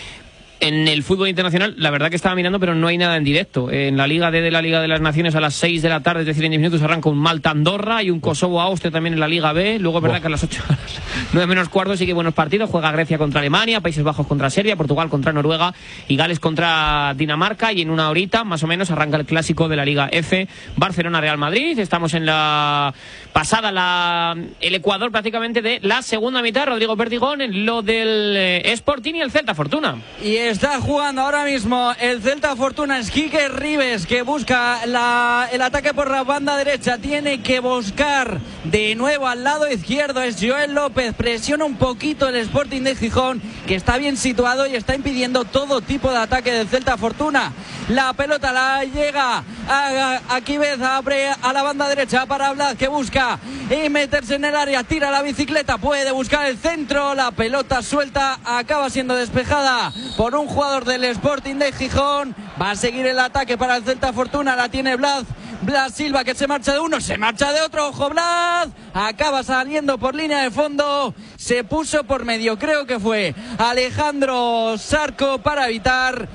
En el fútbol internacional, la verdad que estaba mirando, pero no hay nada en directo. En la Liga D de la Liga de las Naciones, a las 6 de la tarde, es decir, en 10 minutos, arranca un Malta-Andorra y un Kosovo-Austria también en la Liga B. Luego es verdad que a las 8 horas, 9 menos cuarto, sí que buenos partidos. Juega Grecia contra Alemania, Países Bajos contra Serbia, Portugal contra Noruega y Gales contra Dinamarca. Y en una horita, más o menos, arranca el clásico de la Liga F, Barcelona-Real Madrid. Estamos en la pasada, el Ecuador prácticamente de la segunda mitad. Rodrigo Perdigón en lo del Sporting y el Celta Fortuna. Y está jugando ahora mismo el Celta Fortuna. Es Quique Ribes que busca el ataque por la banda derecha. Tiene que buscar de nuevo al lado izquierdo. Es Joel López. Presiona un poquito el Sporting de Gijón, que está bien situado y está impidiendo todo tipo de ataque del Celta Fortuna. La pelota la llega a Quivet, abre a la banda derecha para Vlad, que busca y meterse en el área. Tira la bicicleta, puede buscar el centro. La pelota suelta, acaba siendo despejada por un jugador del Sporting de Gijón. Va a seguir el ataque para el Celta Fortuna. La tiene Vlad Silva, que se marcha de uno, se marcha de otro. Ojo, Vlad acaba saliendo por línea de fondo. Se puso por medio, creo que fue Alejandro Sarco, para evitar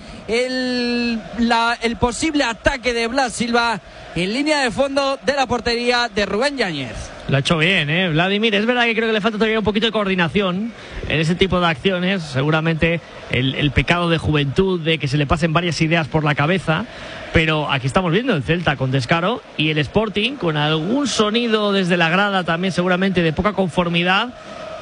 el posible ataque de Vlad Silva en línea de fondo de la portería de Rubén Yáñez. Lo ha hecho bien, Vladimir. Es verdad que creo que le falta todavía un poquito de coordinación en ese tipo de acciones. Seguramente el pecado de juventud, de que se le pasen varias ideas por la cabeza. Pero aquí estamos viendo el Celta con descaro y el Sporting con algún sonido desde la grada también, seguramente de poca conformidad,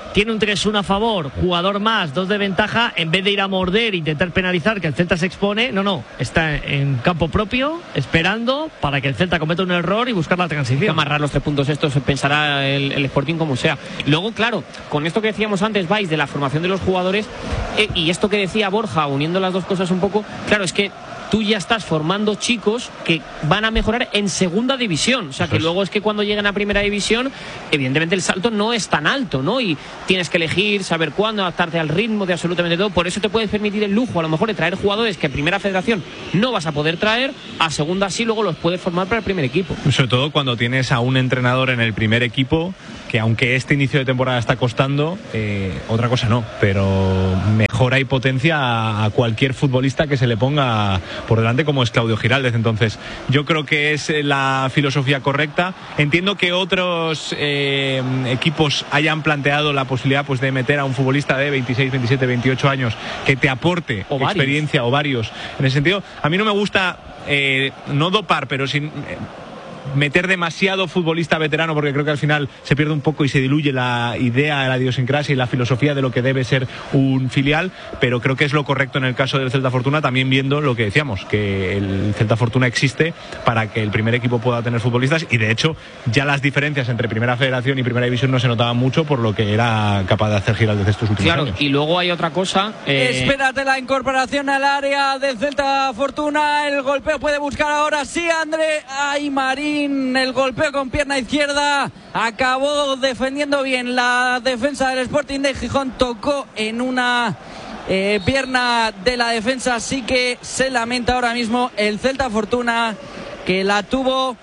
tiene un 3-1 a favor, jugador más, 2 de ventaja, en vez de ir a morder e intentar penalizar que el Celta se expone, no, está en campo propio esperando para que el Celta cometa un error y buscar la transición. Amarrar los 3 puntos estos pensará el Sporting como sea. Luego, claro, con esto que decíamos antes, vais de la formación de los jugadores y esto que decía Borja, uniendo las dos cosas un poco, claro, es que tú ya estás formando chicos que van a mejorar en segunda división. O sea, que luego es que cuando llegan a primera división, evidentemente el salto no es tan alto, ¿no? Y tienes que elegir, saber cuándo, adaptarte al ritmo de absolutamente todo. Por eso te puedes permitir el lujo, a lo mejor, de traer jugadores que en primera federación no vas a poder traer, a segunda sí, luego los puedes formar para el primer equipo. Sobre todo cuando tienes a un entrenador en el primer equipo que, aunque este inicio de temporada está costando, otra cosa no, pero mejora y potencia a cualquier futbolista que se le ponga por delante, como es Claudio Giraldez. Entonces yo creo que es la filosofía correcta. Entiendo que otros equipos hayan planteado la posibilidad pues de meter a un futbolista de 26, 27, 28 años que te aporte experiencia o varios en ese sentido. A mí no me gusta no dopar, pero sin meter demasiado futbolista veterano, porque creo que al final se pierde un poco y se diluye la idea, la idiosincrasia y la filosofía de lo que debe ser un filial, pero creo que es lo correcto en el caso del Celta Fortuna, también viendo lo que decíamos, que el Celta Fortuna existe para que el primer equipo pueda tener futbolistas, y de hecho ya las diferencias entre Primera Federación y Primera División no se notaban mucho por lo que era capaz de hacer Giraldez estos últimos años. Y luego hay otra cosa. Espérate la incorporación al área del Celta Fortuna, el golpeo puede buscar ahora sí André Aymarín. El golpeo con pierna izquierda, acabó defendiendo bien la defensa del Sporting de Gijón, tocó en una pierna de la defensa, así que se lamenta ahora mismo el Celta Fortuna, que la tuvo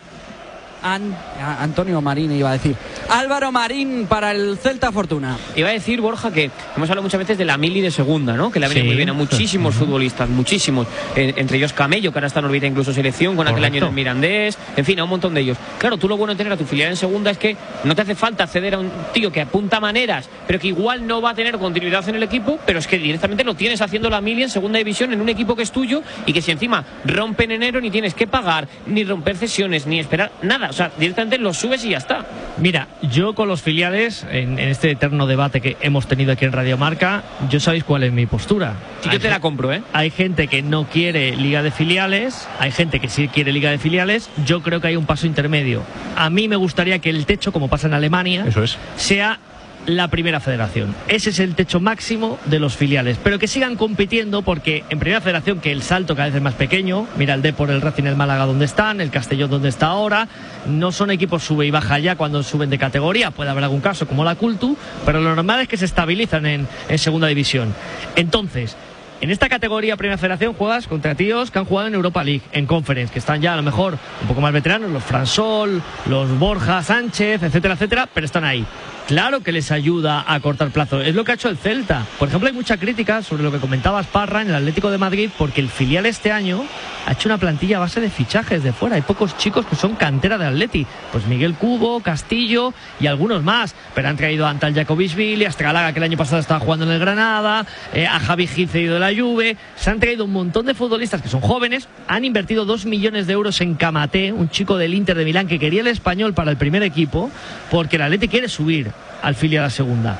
Antonio Marín, iba a decir Álvaro Marín para el Celta Fortuna. Iba a decir, Borja, que hemos hablado muchas veces de la mili de segunda, ¿no? Que le ha venido muy bien a muchísimos futbolistas, muchísimos, entre ellos Camello, que ahora está en órbita incluso selección, con aquel año en el Mirandés, en fin, a un montón de ellos. Claro, tú lo bueno de tener a tu filial en segunda es que no te hace falta acceder a un tío que apunta maneras, pero que igual no va a tener continuidad en el equipo, pero es que directamente lo tienes haciendo la mili en segunda división en un equipo que es tuyo, y que si encima rompe en enero ni tienes que pagar, ni romper cesiones, ni esperar nada. O sea, directamente lo subes y ya está. Mira, yo con los filiales, en este eterno debate que hemos tenido aquí en Radio Marca, yo sabéis cuál es mi postura. Sí, yo te la compro, ¿eh? Hay gente que no quiere liga de filiales, hay gente que sí quiere liga de filiales. Yo creo que hay un paso intermedio. A mí me gustaría que el techo, como pasa en Alemania, sea la Primera Federación. Ese es el techo máximo de los filiales, pero que sigan compitiendo, porque en Primera Federación, que el salto cada vez es más pequeño, mira el Depor, el Racing, el Málaga donde están, el Castellón donde está ahora, no son equipos sube y baja ya cuando suben de categoría, puede haber algún caso como la Cultu, pero lo normal es que se estabilizan en segunda división. Entonces, en esta categoría Primera Federación juegas contra tíos que han jugado en Europa League, en Conference, que están ya a lo mejor un poco más veteranos, los Fransol, los Borja Sánchez, etcétera, etcétera, pero están ahí. Claro que les ayuda a cortar plazo. Es lo que ha hecho el Celta. Por ejemplo, hay mucha crítica sobre lo que comentabas, Parra, en el Atlético de Madrid, porque el filial este año ha hecho una plantilla a base de fichajes de fuera. Hay pocos chicos que son cantera de Atleti. Pues Miguel Cubo, Castillo y algunos más. Pero han traído a Antal Jacobisvili, a Estralaga, que el año pasado estaba jugando en el Granada, a Javi Gil, cedido de la Juve. Se han traído un montón de futbolistas que son jóvenes. Han invertido 2 millones de euros en Camaté, un chico del Inter de Milán que quería el Español para el primer equipo, porque el Atleti quiere subir al filial a segunda.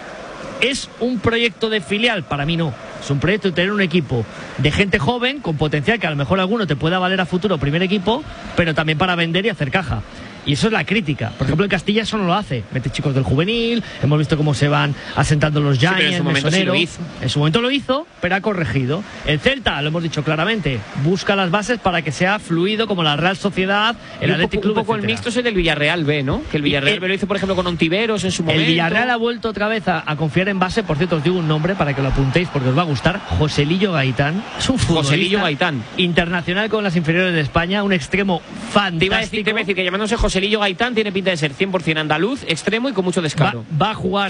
¿Es un proyecto de filial? Para mí no. Es un proyecto de tener un equipo de gente joven con potencial, que a lo mejor alguno te pueda valer a futuro primer equipo, pero también para vender y hacer caja. Y eso es la crítica. Por ejemplo, en Castilla eso no lo hace. Mete chicos del juvenil, hemos visto cómo se van asentando los Giants, en su momento sí lo hizo. En su momento lo hizo, pero ha corregido. El Celta, lo hemos dicho claramente, busca las bases para que sea fluido, como la Real Sociedad, el Athletic Club, un poco etcétera. El mixto es el del Villarreal B, ¿no? Que el Villarreal B lo hizo, por ejemplo, con Ontiveros en su momento. El Villarreal ha vuelto otra vez a confiar en base. Por cierto, os digo un nombre para que lo apuntéis porque os va a gustar. Joselillo Gaitán. Es un futbolista Joselillo Gaitán, internacional con las inferiores de España, un extremo fantástico. Te iba a decir que llamándose Joselillo Gaitán tiene pinta de ser 100% andaluz, extremo y con mucho descaro. Va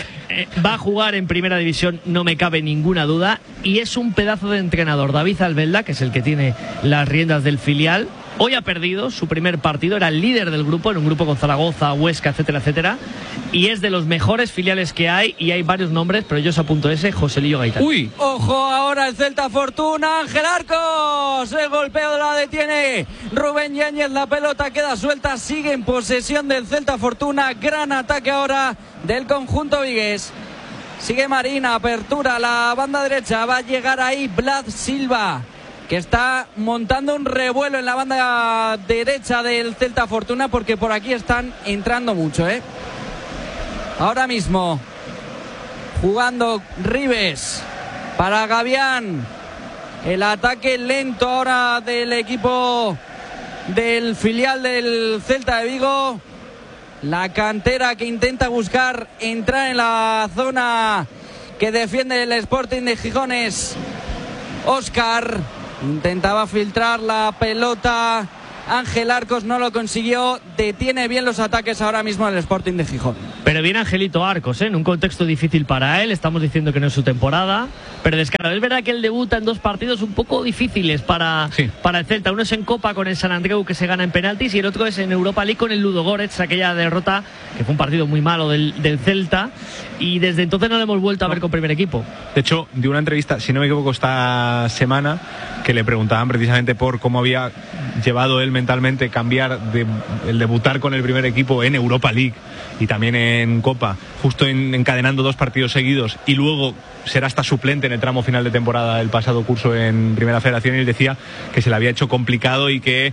a jugar en Primera División, no me cabe ninguna duda, y es un pedazo de entrenador. David Albelda, que es el que tiene las riendas del filial, hoy ha perdido su primer partido, era el líder del grupo, en un grupo con Zaragoza, Huesca, etcétera, etcétera, y es de los mejores filiales que hay, y hay varios nombres, pero yo os apunto ese, Joselillo Gaitán. ¡Uy! ¡Ojo ahora el Celta Fortuna! ¡Ángel Arcos! El golpeo la detiene Rubén Yáñez, la pelota queda suelta, sigue en posesión del Celta Fortuna, gran ataque ahora del conjunto vigués. Sigue Marín, apertura a la banda derecha. Va a llegar ahí Vlad Silva, que está montando un revuelo en la banda derecha del Celta Fortuna, porque por aquí están entrando mucho, ¿eh? Ahora mismo jugando Ribes para Gavián. El ataque lento ahora del equipo del filial del Celta de Vigo. La cantera que intenta buscar entrar en la zona que defiende el Sporting de Gijones. Óscar intentaba filtrar la pelota. Ángel Arcos no lo consiguió. Detiene bien los ataques ahora mismo el Sporting de Gijón. Pero viene Angelito Arcos, en un contexto difícil para él. Estamos diciendo que no es su temporada, pero descarado. Es verdad que él debuta en 2 partidos un poco difíciles para el Celta. Uno es en Copa con el San Andreu, que se gana en penaltis, y el otro es en Europa League con el Ludogorets, aquella derrota que fue un partido muy malo del Celta, y desde entonces no lo hemos vuelto a ver con primer equipo. De hecho, dio una entrevista, si no me equivoco, esta semana, que le preguntaban precisamente por cómo había llevado él mentalmente cambiar el debutar con el primer equipo en Europa League y también en Copa, justo encadenando 2 partidos seguidos, y luego ser hasta suplente en el tramo final de temporada del pasado curso en Primera Federación, y él decía que se le había hecho complicado y que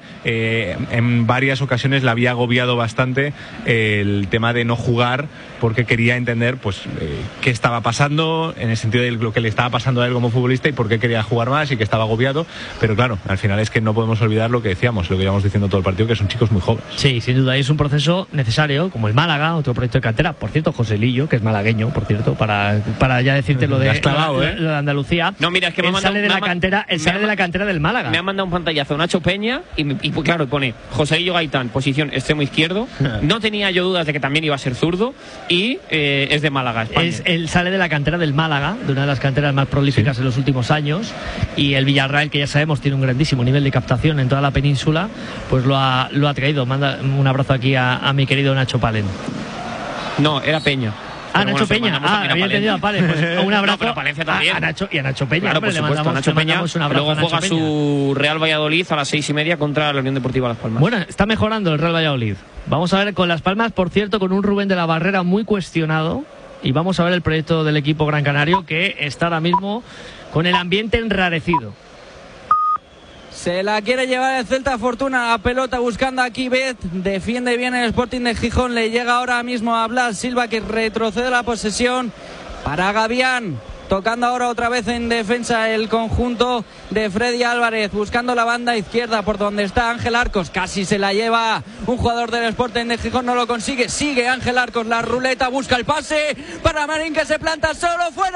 en varias ocasiones le había agobiado bastante el tema de no jugar, porque quería entender pues qué estaba pasando, en el sentido de lo que le estaba pasando a él como futbolista, y por qué quería jugar más, y que estaba agobiado. Pero claro, al final es que no podemos olvidar lo que decíamos, lo que íbamos diciendo todo el partido, que son chicos muy jóvenes. Sí, sin duda, y es un proceso necesario, como el Málaga, otro proyecto de cantera. Por cierto, José Lillo, que es malagueño, por cierto, para ya decirte lo de, clavado, lo de Andalucía. No, mira, es que él sale de la cantera del Málaga. Me ha mandado un pantallazo Nacho Peña y pues, claro, pone José Lillo Gaitán, posición extremo izquierdo. No tenía yo dudas de que también iba a ser zurdo, y es de Málaga, España. Él sale de la cantera del Málaga, de una de las canteras más prolíficas en los últimos años, y el Villarreal, que ya sabemos tiene un grandísimo nivel de captación en toda la península, pues lo ha traído. Manda un abrazo aquí a mi querido Nacho Palen. No, era Peña. Nacho Peña. Había entendido a Palen. Pues un abrazo a Palencia también. A Nacho Peña. Claro, hombre, por supuesto, a Nacho Peña. Luego juega Peña. su Real Valladolid a las 6:30 contra la Unión Deportiva Las Palmas. Bueno, está mejorando el Real Valladolid. Vamos a ver con Las Palmas, por cierto, con un Rubén de la Barrera muy cuestionado. Y vamos a ver el proyecto del equipo gran canario, que está ahora mismo con el ambiente enrarecido. Se la quiere llevar el Celta Fortuna, la pelota buscando aquí Bet, defiende bien el Sporting de Gijón, le llega ahora mismo a Blas Silva, que retrocede la posesión para Gavián. Tocando ahora otra vez en defensa el conjunto de Freddy Álvarez, buscando la banda izquierda por donde está Ángel Arcos. Casi se la lleva un jugador del Sporting de Gijón, no lo consigue. Sigue Ángel Arcos, la ruleta, busca el pase para Marín, que se planta solo, fuera.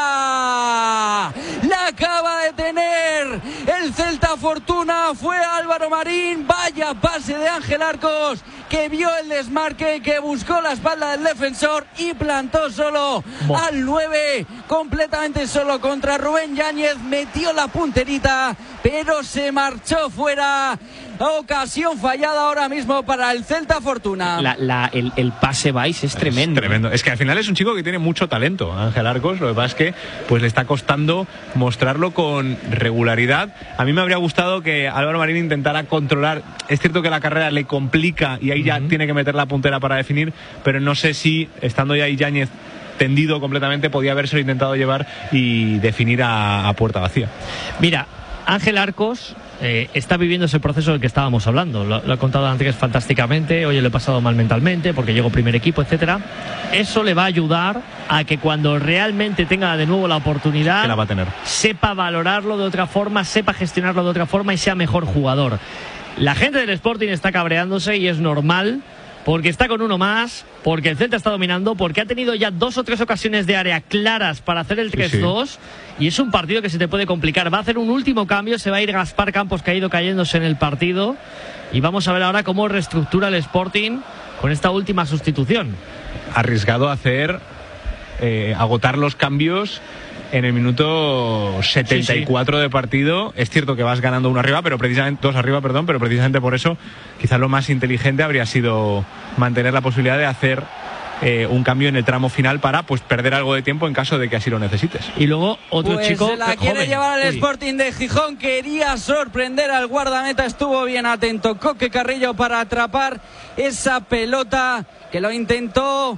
La acaba de tener el Celta Fortuna, fue Álvaro Marín. Vaya pase de Ángel Arcos, que vio el desmarque, que buscó la espalda del defensor y plantó solo al 9, completamente solo contra Rubén Yáñez. Metió la punterita, pero se marchó fuera. Ocasión fallada ahora mismo para el Celta Fortuna. El pase Vais es tremendo. Tremendo. Es que al final es un chico que tiene mucho talento, Ángel Arcos. Lo que pasa es que pues le está costando mostrarlo con regularidad. A mí me habría gustado que Álvaro Marín intentara controlar. Es cierto que la carrera le complica y ahí ya tiene que meter la puntera para definir, pero no sé si, estando ya ahí Yáñez tendido completamente, podía habérselo intentado llevar y definir a puerta vacía. Mira, Ángel Arcos está viviendo ese proceso del que estábamos hablando. Lo ha contado antes fantásticamente. Oye, lo he pasado mal mentalmente porque llegó primer equipo, etcétera. Eso le va a ayudar a que cuando realmente tenga de nuevo la oportunidad, que la va a tener, sepa valorarlo de otra forma, sepa gestionarlo de otra forma y sea mejor jugador. La gente del Sporting está cabreándose y es normal, porque está con uno más, porque el Celta está dominando, porque ha tenido ya 2 o 3 ocasiones de área claras para hacer el 3-2, y es un partido que se te puede complicar. Va a hacer un último cambio, se va a ir Gaspar Campos, que ha ido cayéndose en el partido, y vamos a ver ahora cómo reestructura el Sporting con esta última sustitución. Arriesgado a hacer, agotar los cambios en el minuto 74 de partido. Es cierto que vas ganando 2 arriba, pero precisamente por eso quizás lo más inteligente habría sido mantener la posibilidad de hacer un cambio en el tramo final para pues perder algo de tiempo en caso de que así lo necesites. Y luego otro pues chico se la quiere llevar al Sporting de Gijón, quería sorprender al guardameta, estuvo bien atento Coque Carrillo para atrapar esa pelota, que lo intentó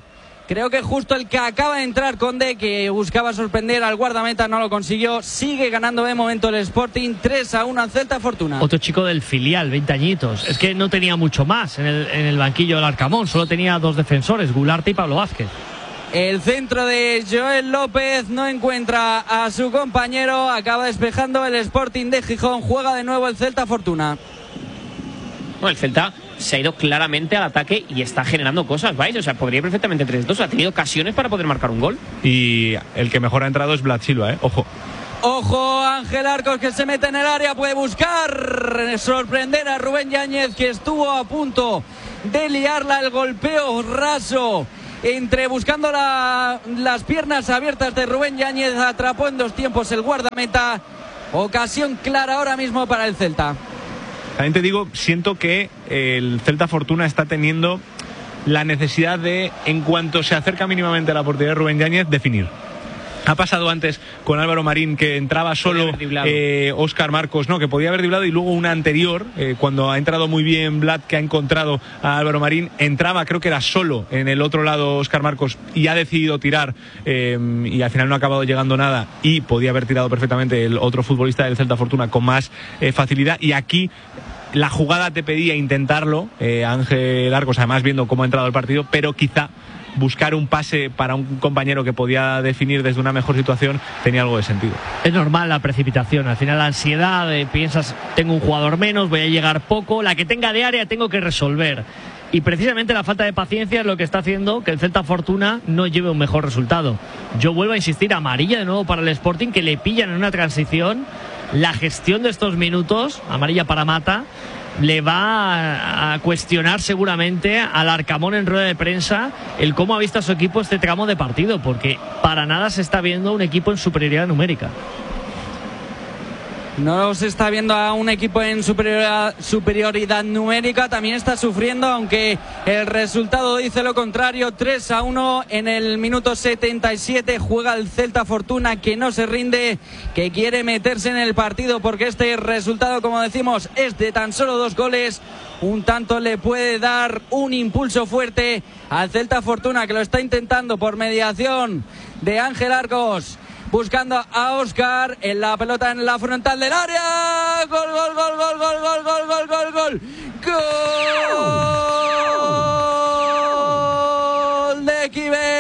Creo que justo el que acaba de entrar, Conde, que buscaba sorprender al guardameta, no lo consiguió. Sigue ganando de momento el Sporting 3-1 al Celta Fortuna. Otro chico del filial, 20 añitos. Es que no tenía mucho más en el banquillo del Arcamón. Solo tenía 2 defensores, Gularte y Pablo Vázquez. El centro de Joel López no encuentra a su compañero. Acaba despejando el Sporting de Gijón. Juega de nuevo el Celta Fortuna. Bueno, el Celta se ha ido claramente al ataque y está generando cosas, ¿vais? O sea, podría perfectamente 3-2. Ha tenido ocasiones para poder marcar un gol. Y el que mejor ha entrado es Vlad Silva, Ojo. Ojo, Ángel Arcos, que se mete en el área, puede buscar sorprender a Rubén Yáñez, que estuvo a punto de liarla. El golpeo raso buscando las piernas abiertas de Rubén Yáñez, atrapó en 2 tiempos el guardameta. Ocasión clara ahora mismo para el Celta. También te digo, siento que el Celta Fortuna está teniendo la necesidad de, en cuanto se acerca mínimamente a la portería de Rubén Yáñez, definir. Ha pasado antes con Álvaro Marín, que entraba solo Óscar Marcos, que podía haber driblado, y luego una anterior, cuando ha entrado muy bien Vlad, que ha encontrado a Álvaro Marín, entraba, creo que era solo en el otro lado Óscar Marcos, y ha decidido tirar, y al final no ha acabado llegando nada, y podía haber tirado perfectamente el otro futbolista del Celta Fortuna con más facilidad. Y aquí la jugada te pedía intentarlo, Ángel Arcos, además viendo cómo ha entrado el partido, pero quizá buscar un pase para un compañero que podía definir desde una mejor situación tenía algo de sentido. Es normal la precipitación, al final la ansiedad, piensas, tengo un jugador menos, voy a llegar poco, la que tenga de área tengo que resolver. Y precisamente la falta de paciencia es lo que está haciendo que el Celta Fortuna no lleve un mejor resultado. Yo vuelvo a insistir, amarilla de nuevo para el Sporting, que le pillan en una transición. La gestión de estos minutos, amarilla para Mata, le va a cuestionar seguramente al Arcamón en rueda de prensa el cómo ha visto a su equipo este tramo de partido, porque para nada se está viendo un equipo en superioridad numérica. No se está viendo a un equipo en superioridad numérica, también está sufriendo, aunque el resultado dice lo contrario. 3-1 en el minuto 77, juega el Celta Fortuna, que no se rinde, que quiere meterse en el partido, porque este resultado, como decimos, es de tan solo 2 goles. Un tanto le puede dar un impulso fuerte al Celta Fortuna, que lo está intentando por mediación de Ángel Arcos. Buscando a Óscar, en la pelota en la frontal del área. Gol, gol, gol, gol, gol, gol, gol, gol, gol, gol. Gol de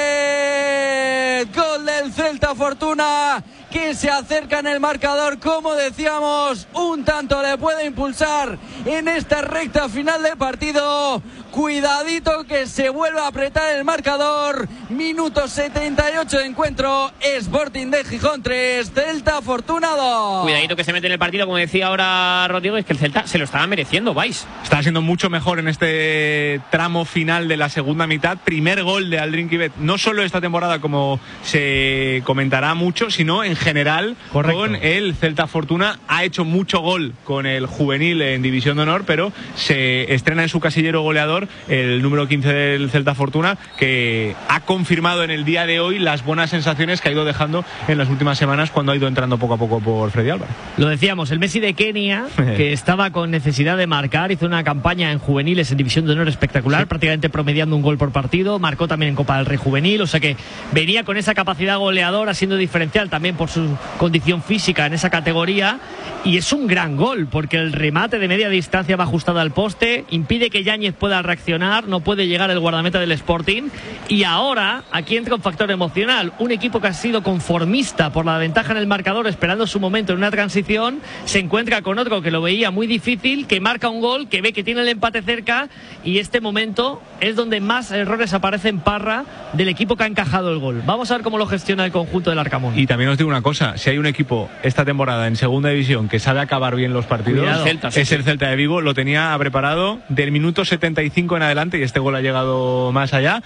Quivet. Gol del Celta Fortuna, que se acerca en el marcador. Como decíamos, un tanto le puede impulsar en esta recta final del partido. Cuidadito que se vuelve a apretar el marcador. Minuto 78 de encuentro. Sporting de Gijón 3, Celta Fortuna 2. Cuidadito que se mete en el partido, como decía ahora Rodrigo, es que el Celta se lo estaba mereciendo, vais. Está siendo mucho mejor en este tramo final de la segunda mitad. Primer gol de Aldrin Quivet, no solo esta temporada, como se comentará mucho, sino en general. Correcto. Con el Celta Fortuna. Ha hecho mucho gol con el juvenil en División de Honor, pero se estrena en su casillero goleador el número 15 del Celta Fortuna, que ha confirmado en el día de hoy las buenas sensaciones que ha ido dejando en las últimas semanas, cuando ha ido entrando poco a poco por Freddy Álvarez. Lo decíamos, el Messi de Kenia, que estaba con necesidad de marcar, hizo una campaña en juveniles en División de Honor espectacular, sí, prácticamente promediando un gol por partido, marcó también en Copa del Rey juvenil, o sea que venía con esa capacidad goleadora, siendo diferencial también por su condición física en esa categoría, y es un gran gol, porque el remate de media distancia va ajustado al poste, impide que Yáñez pueda reaccionar, no puede llegar el guardameta del Sporting, y ahora aquí entra un factor emocional. Un equipo que ha sido conformista por la ventaja en el marcador, esperando su momento en una transición, se encuentra con otro que lo veía muy difícil, que marca un gol, que ve que tiene el empate cerca, y este momento es donde más errores aparecen, Parra, del equipo que ha encajado el gol. Vamos a ver cómo lo gestiona el conjunto del Arcamón. Y también os digo una cosa, si hay un equipo esta temporada en segunda división que sabe acabar bien los partidos, es el Celta de Vigo. Lo tenía preparado del minuto 75 en adelante, y este gol ha llegado más allá.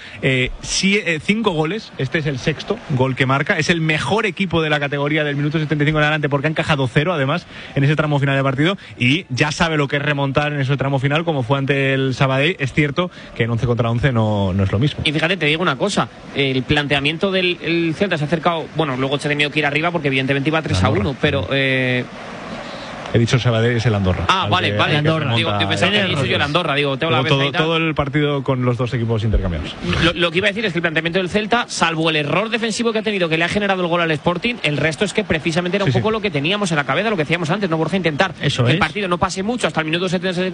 5 goles, este es el sexto gol que marca, es el mejor equipo de la categoría del minuto 75 en adelante, porque ha encajado 0 además en ese tramo final de partido, y ya sabe lo que es remontar en ese tramo final, como fue ante el Sabadell. Es cierto que en 11 contra 11 no es lo mismo. Y fíjate, te digo una cosa, el planteamiento del Celta se ha acercado, bueno, luego se ha tenido que ir arriba porque evidentemente iba 3-1, pero He dicho Sabadell, es el Andorra. Ah, vale. Andorra. Digo, pensaba que había dicho yo el Andorra. Digo, tengo la todo el partido con los dos equipos intercambiados. Lo que iba a decir es que el planteamiento del Celta, salvo el error defensivo que ha tenido, que le ha generado el gol al Sporting, el resto es que precisamente era un poco lo que teníamos en la cabeza, lo que decíamos antes, no, Borja, intentar que el partido no pase mucho hasta el minuto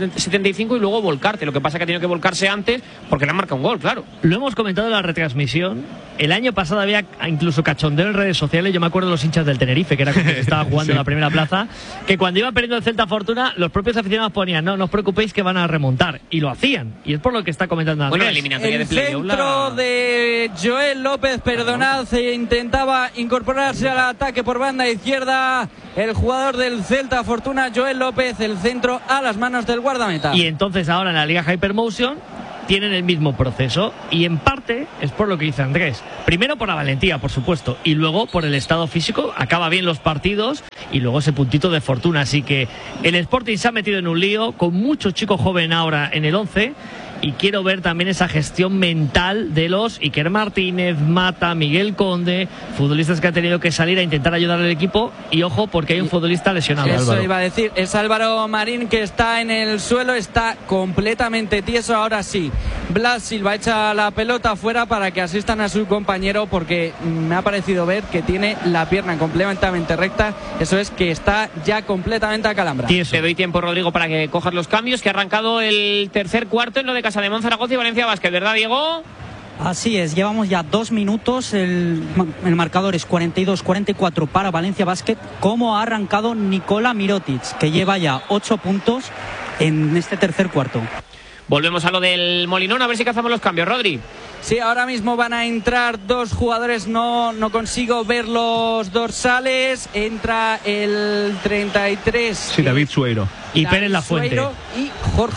75 y luego volcarte. Lo que pasa es que ha tenido que volcarse antes porque le han marcado un gol, claro. Lo hemos comentado en la retransmisión. El año pasado había incluso cachondeo en redes sociales. Yo me acuerdo de los hinchas del Tenerife, que era cuando se estaba jugando en la primera plaza, que cuando iba perdiendo el Celta Fortuna, los propios aficionados ponían: no os preocupéis que van a remontar. Y lo hacían. Y es por lo que está comentando Andrés. Bueno, eliminatoria de playoff. El centro de Joel López, se intentaba incorporarse al ataque por banda izquierda. El jugador del Celta Fortuna, Joel López, el centro a las manos del guardameta. Y entonces ahora en la Liga Hypermotion tienen el mismo proceso, y en parte es por lo que dice Andrés. Primero por la valentía, por supuesto, y luego por el estado físico. Acaba bien los partidos y luego ese puntito de fortuna. Así que el Sporting se ha metido en un lío con mucho chico joven ahora en el 11, y quiero ver también esa gestión mental de los Iker Martínez, Mata, Miguel Conde, futbolistas que han tenido que salir a intentar ayudar al equipo. Y ojo, porque hay un futbolista lesionado. Eso Álvaro. Iba a decir, es Álvaro Marín, que está en el suelo, está completamente tieso. Ahora sí, Blas Silva echa la pelota fuera para que asistan a su compañero, porque me ha parecido ver que tiene la pierna completamente recta. Eso es que está ya completamente acalambrado. Te doy tiempo, Rodrigo, para que cojas los cambios, que ha arrancado el tercer cuarto en lo de Casa de Zaragoza y Valencia Basket, ¿verdad, Diego? Así es, llevamos ya 2 minutos, el marcador es 42-44 para Valencia Basket. Como ha arrancado Nikola Mirotic, que lleva ya 8 puntos en este tercer cuarto. Volvemos a lo del Molinón, a ver si cazamos los cambios, Rodri. Sí, ahora mismo van a entrar 2 jugadores, no consigo ver los dorsales. Entra el 33. Sí, David Sueiro. Y Pérez Lafuente. Y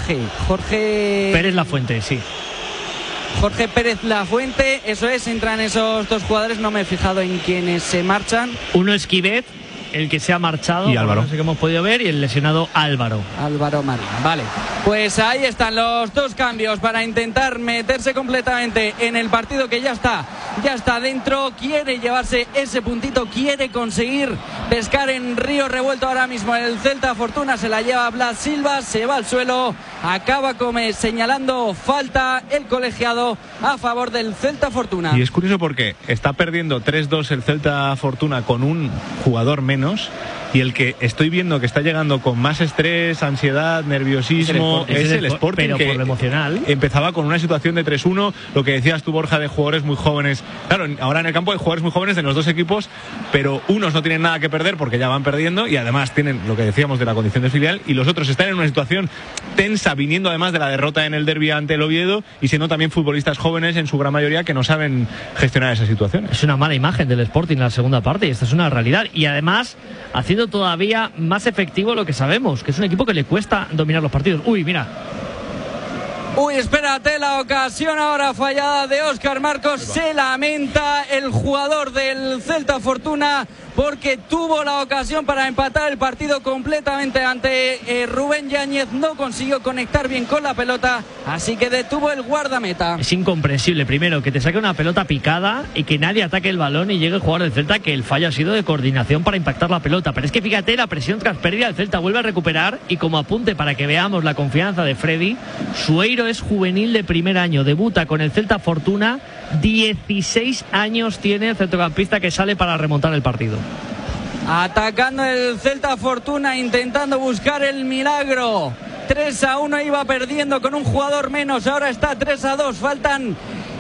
Jorge Pérez Lafuente, sí. Jorge Pérez Lafuente, eso es, entran esos 2 jugadores, no me he fijado en quiénes se marchan. Uno es Quivet, el que se ha marchado, y Álvaro. No sé qué hemos podido ver, y el lesionado Álvaro Marín. Vale, pues ahí están los 2 cambios para intentar meterse completamente en el partido, que ya está dentro. Quiere llevarse ese puntito, quiere conseguir pescar en río revuelto ahora mismo el Celta Fortuna. Se la lleva Blas Silva, se va al suelo, acaba señalando falta el colegiado a favor del Celta Fortuna. Y es curioso porque está perdiendo 3-2 el Celta Fortuna con un jugador menos, y el que estoy viendo que está llegando con más estrés, ansiedad, nerviosismo es el Sporting, pero que por lo emocional empezaba con una situación de 3-1, lo que decías tú, Borja, de jugadores muy jóvenes. Claro, ahora en el campo hay jugadores muy jóvenes de los 2 equipos, pero unos no tienen nada que perder porque ya van perdiendo, y además tienen lo que decíamos de la condición de filial, y los otros están en una situación tensa, viniendo además de la derrota en el derbi ante el Oviedo, y siendo también futbolistas jóvenes en su gran mayoría que no saben gestionar esa situación. Es una mala imagen del Sporting en la segunda parte, y esta es una realidad, y además haciendo todavía más efectivo lo que sabemos, que es un equipo que le cuesta dominar los partidos. Uy, mira. Uy, espérate, la ocasión ahora fallada de Óscar Marcos. Se lamenta el jugador del Celta Fortuna, porque tuvo la ocasión para empatar el partido completamente ante Rubén Yáñez. No consiguió conectar bien con la pelota, así que detuvo el guardameta. Es incomprensible, primero, que te saque una pelota picada y que nadie ataque el balón y llegue el jugador del Celta, que el fallo ha sido de coordinación para impactar la pelota. Pero es que fíjate, la presión tras pérdida, el Celta vuelve a recuperar, y como apunte para que veamos la confianza de Freddy, Sueiro es juvenil de primer año, debuta con el Celta Fortuna, 16 años tiene el centrocampista que sale para remontar el partido. Atacando el Celta Fortuna, intentando buscar el milagro. 3-1, iba perdiendo con un jugador menos, ahora está 3-2, faltan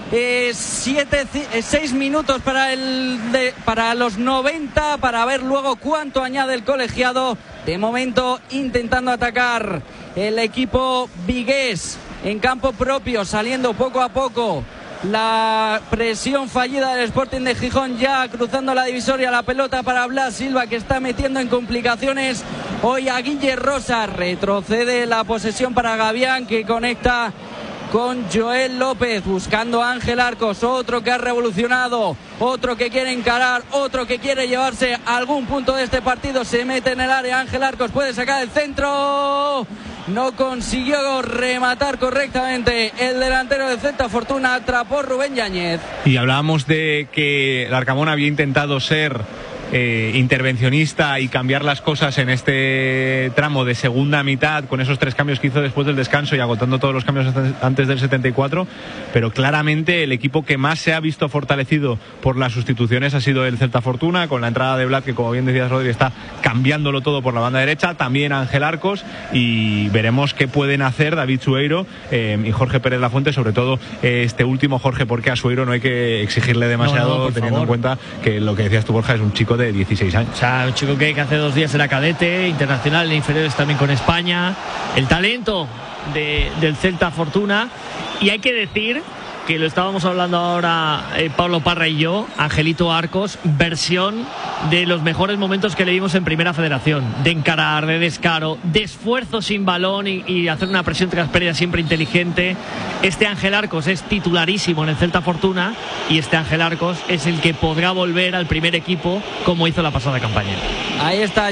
6 minutos para los 90, para ver luego cuánto añade el colegiado. De momento intentando atacar el equipo vigués en campo propio, saliendo poco a poco. La presión fallida del Sporting de Gijón, ya cruzando la divisoria, la pelota para Blas Silva, que está metiendo en complicaciones hoy a Guille Rosa. Retrocede la posesión para Gavián, que conecta con Joel López, buscando a Ángel Arcos, otro que ha revolucionado, otro que quiere encarar, otro que quiere llevarse algún punto de este partido. Se mete en el área, Ángel Arcos puede sacar el centro. No consiguió rematar correctamente el delantero del Celta Fortuna, atrapó Rubén Yáñez. Y hablábamos de que el Arcamón había intentado ser intervencionista y cambiar las cosas en este tramo de segunda mitad, con esos 3 cambios que hizo después del descanso y agotando todos los cambios antes del 74, pero claramente el equipo que más se ha visto fortalecido por las sustituciones ha sido el Celta Fortuna, con la entrada de Vlad, que como bien decías, Rodri, está cambiándolo todo por la banda derecha, también Ángel Arcos, y veremos qué pueden hacer David Sueiro y Jorge Pérez Lafuente, sobre todo este último Jorge, porque a Sueiro no hay que exigirle demasiado, teniendo en cuenta que lo que decías tú, Borja, es un chico de 16 años. O sea, un chico que hace 2 días era cadete, internacional en inferiores también con España, el talento del Celta Fortuna. Y hay que decir que lo estábamos hablando ahora Pablo Parra y yo, Angelito Arcos, versión de los mejores momentos que le vimos en Primera Federación, de encarar, de descaro, de esfuerzo sin balón y hacer una presión tras pérdida siempre inteligente. Este Ángel Arcos es titularísimo en el Celta Fortuna, y este Ángel Arcos es el que podrá volver al primer equipo como hizo la pasada campaña. Ahí está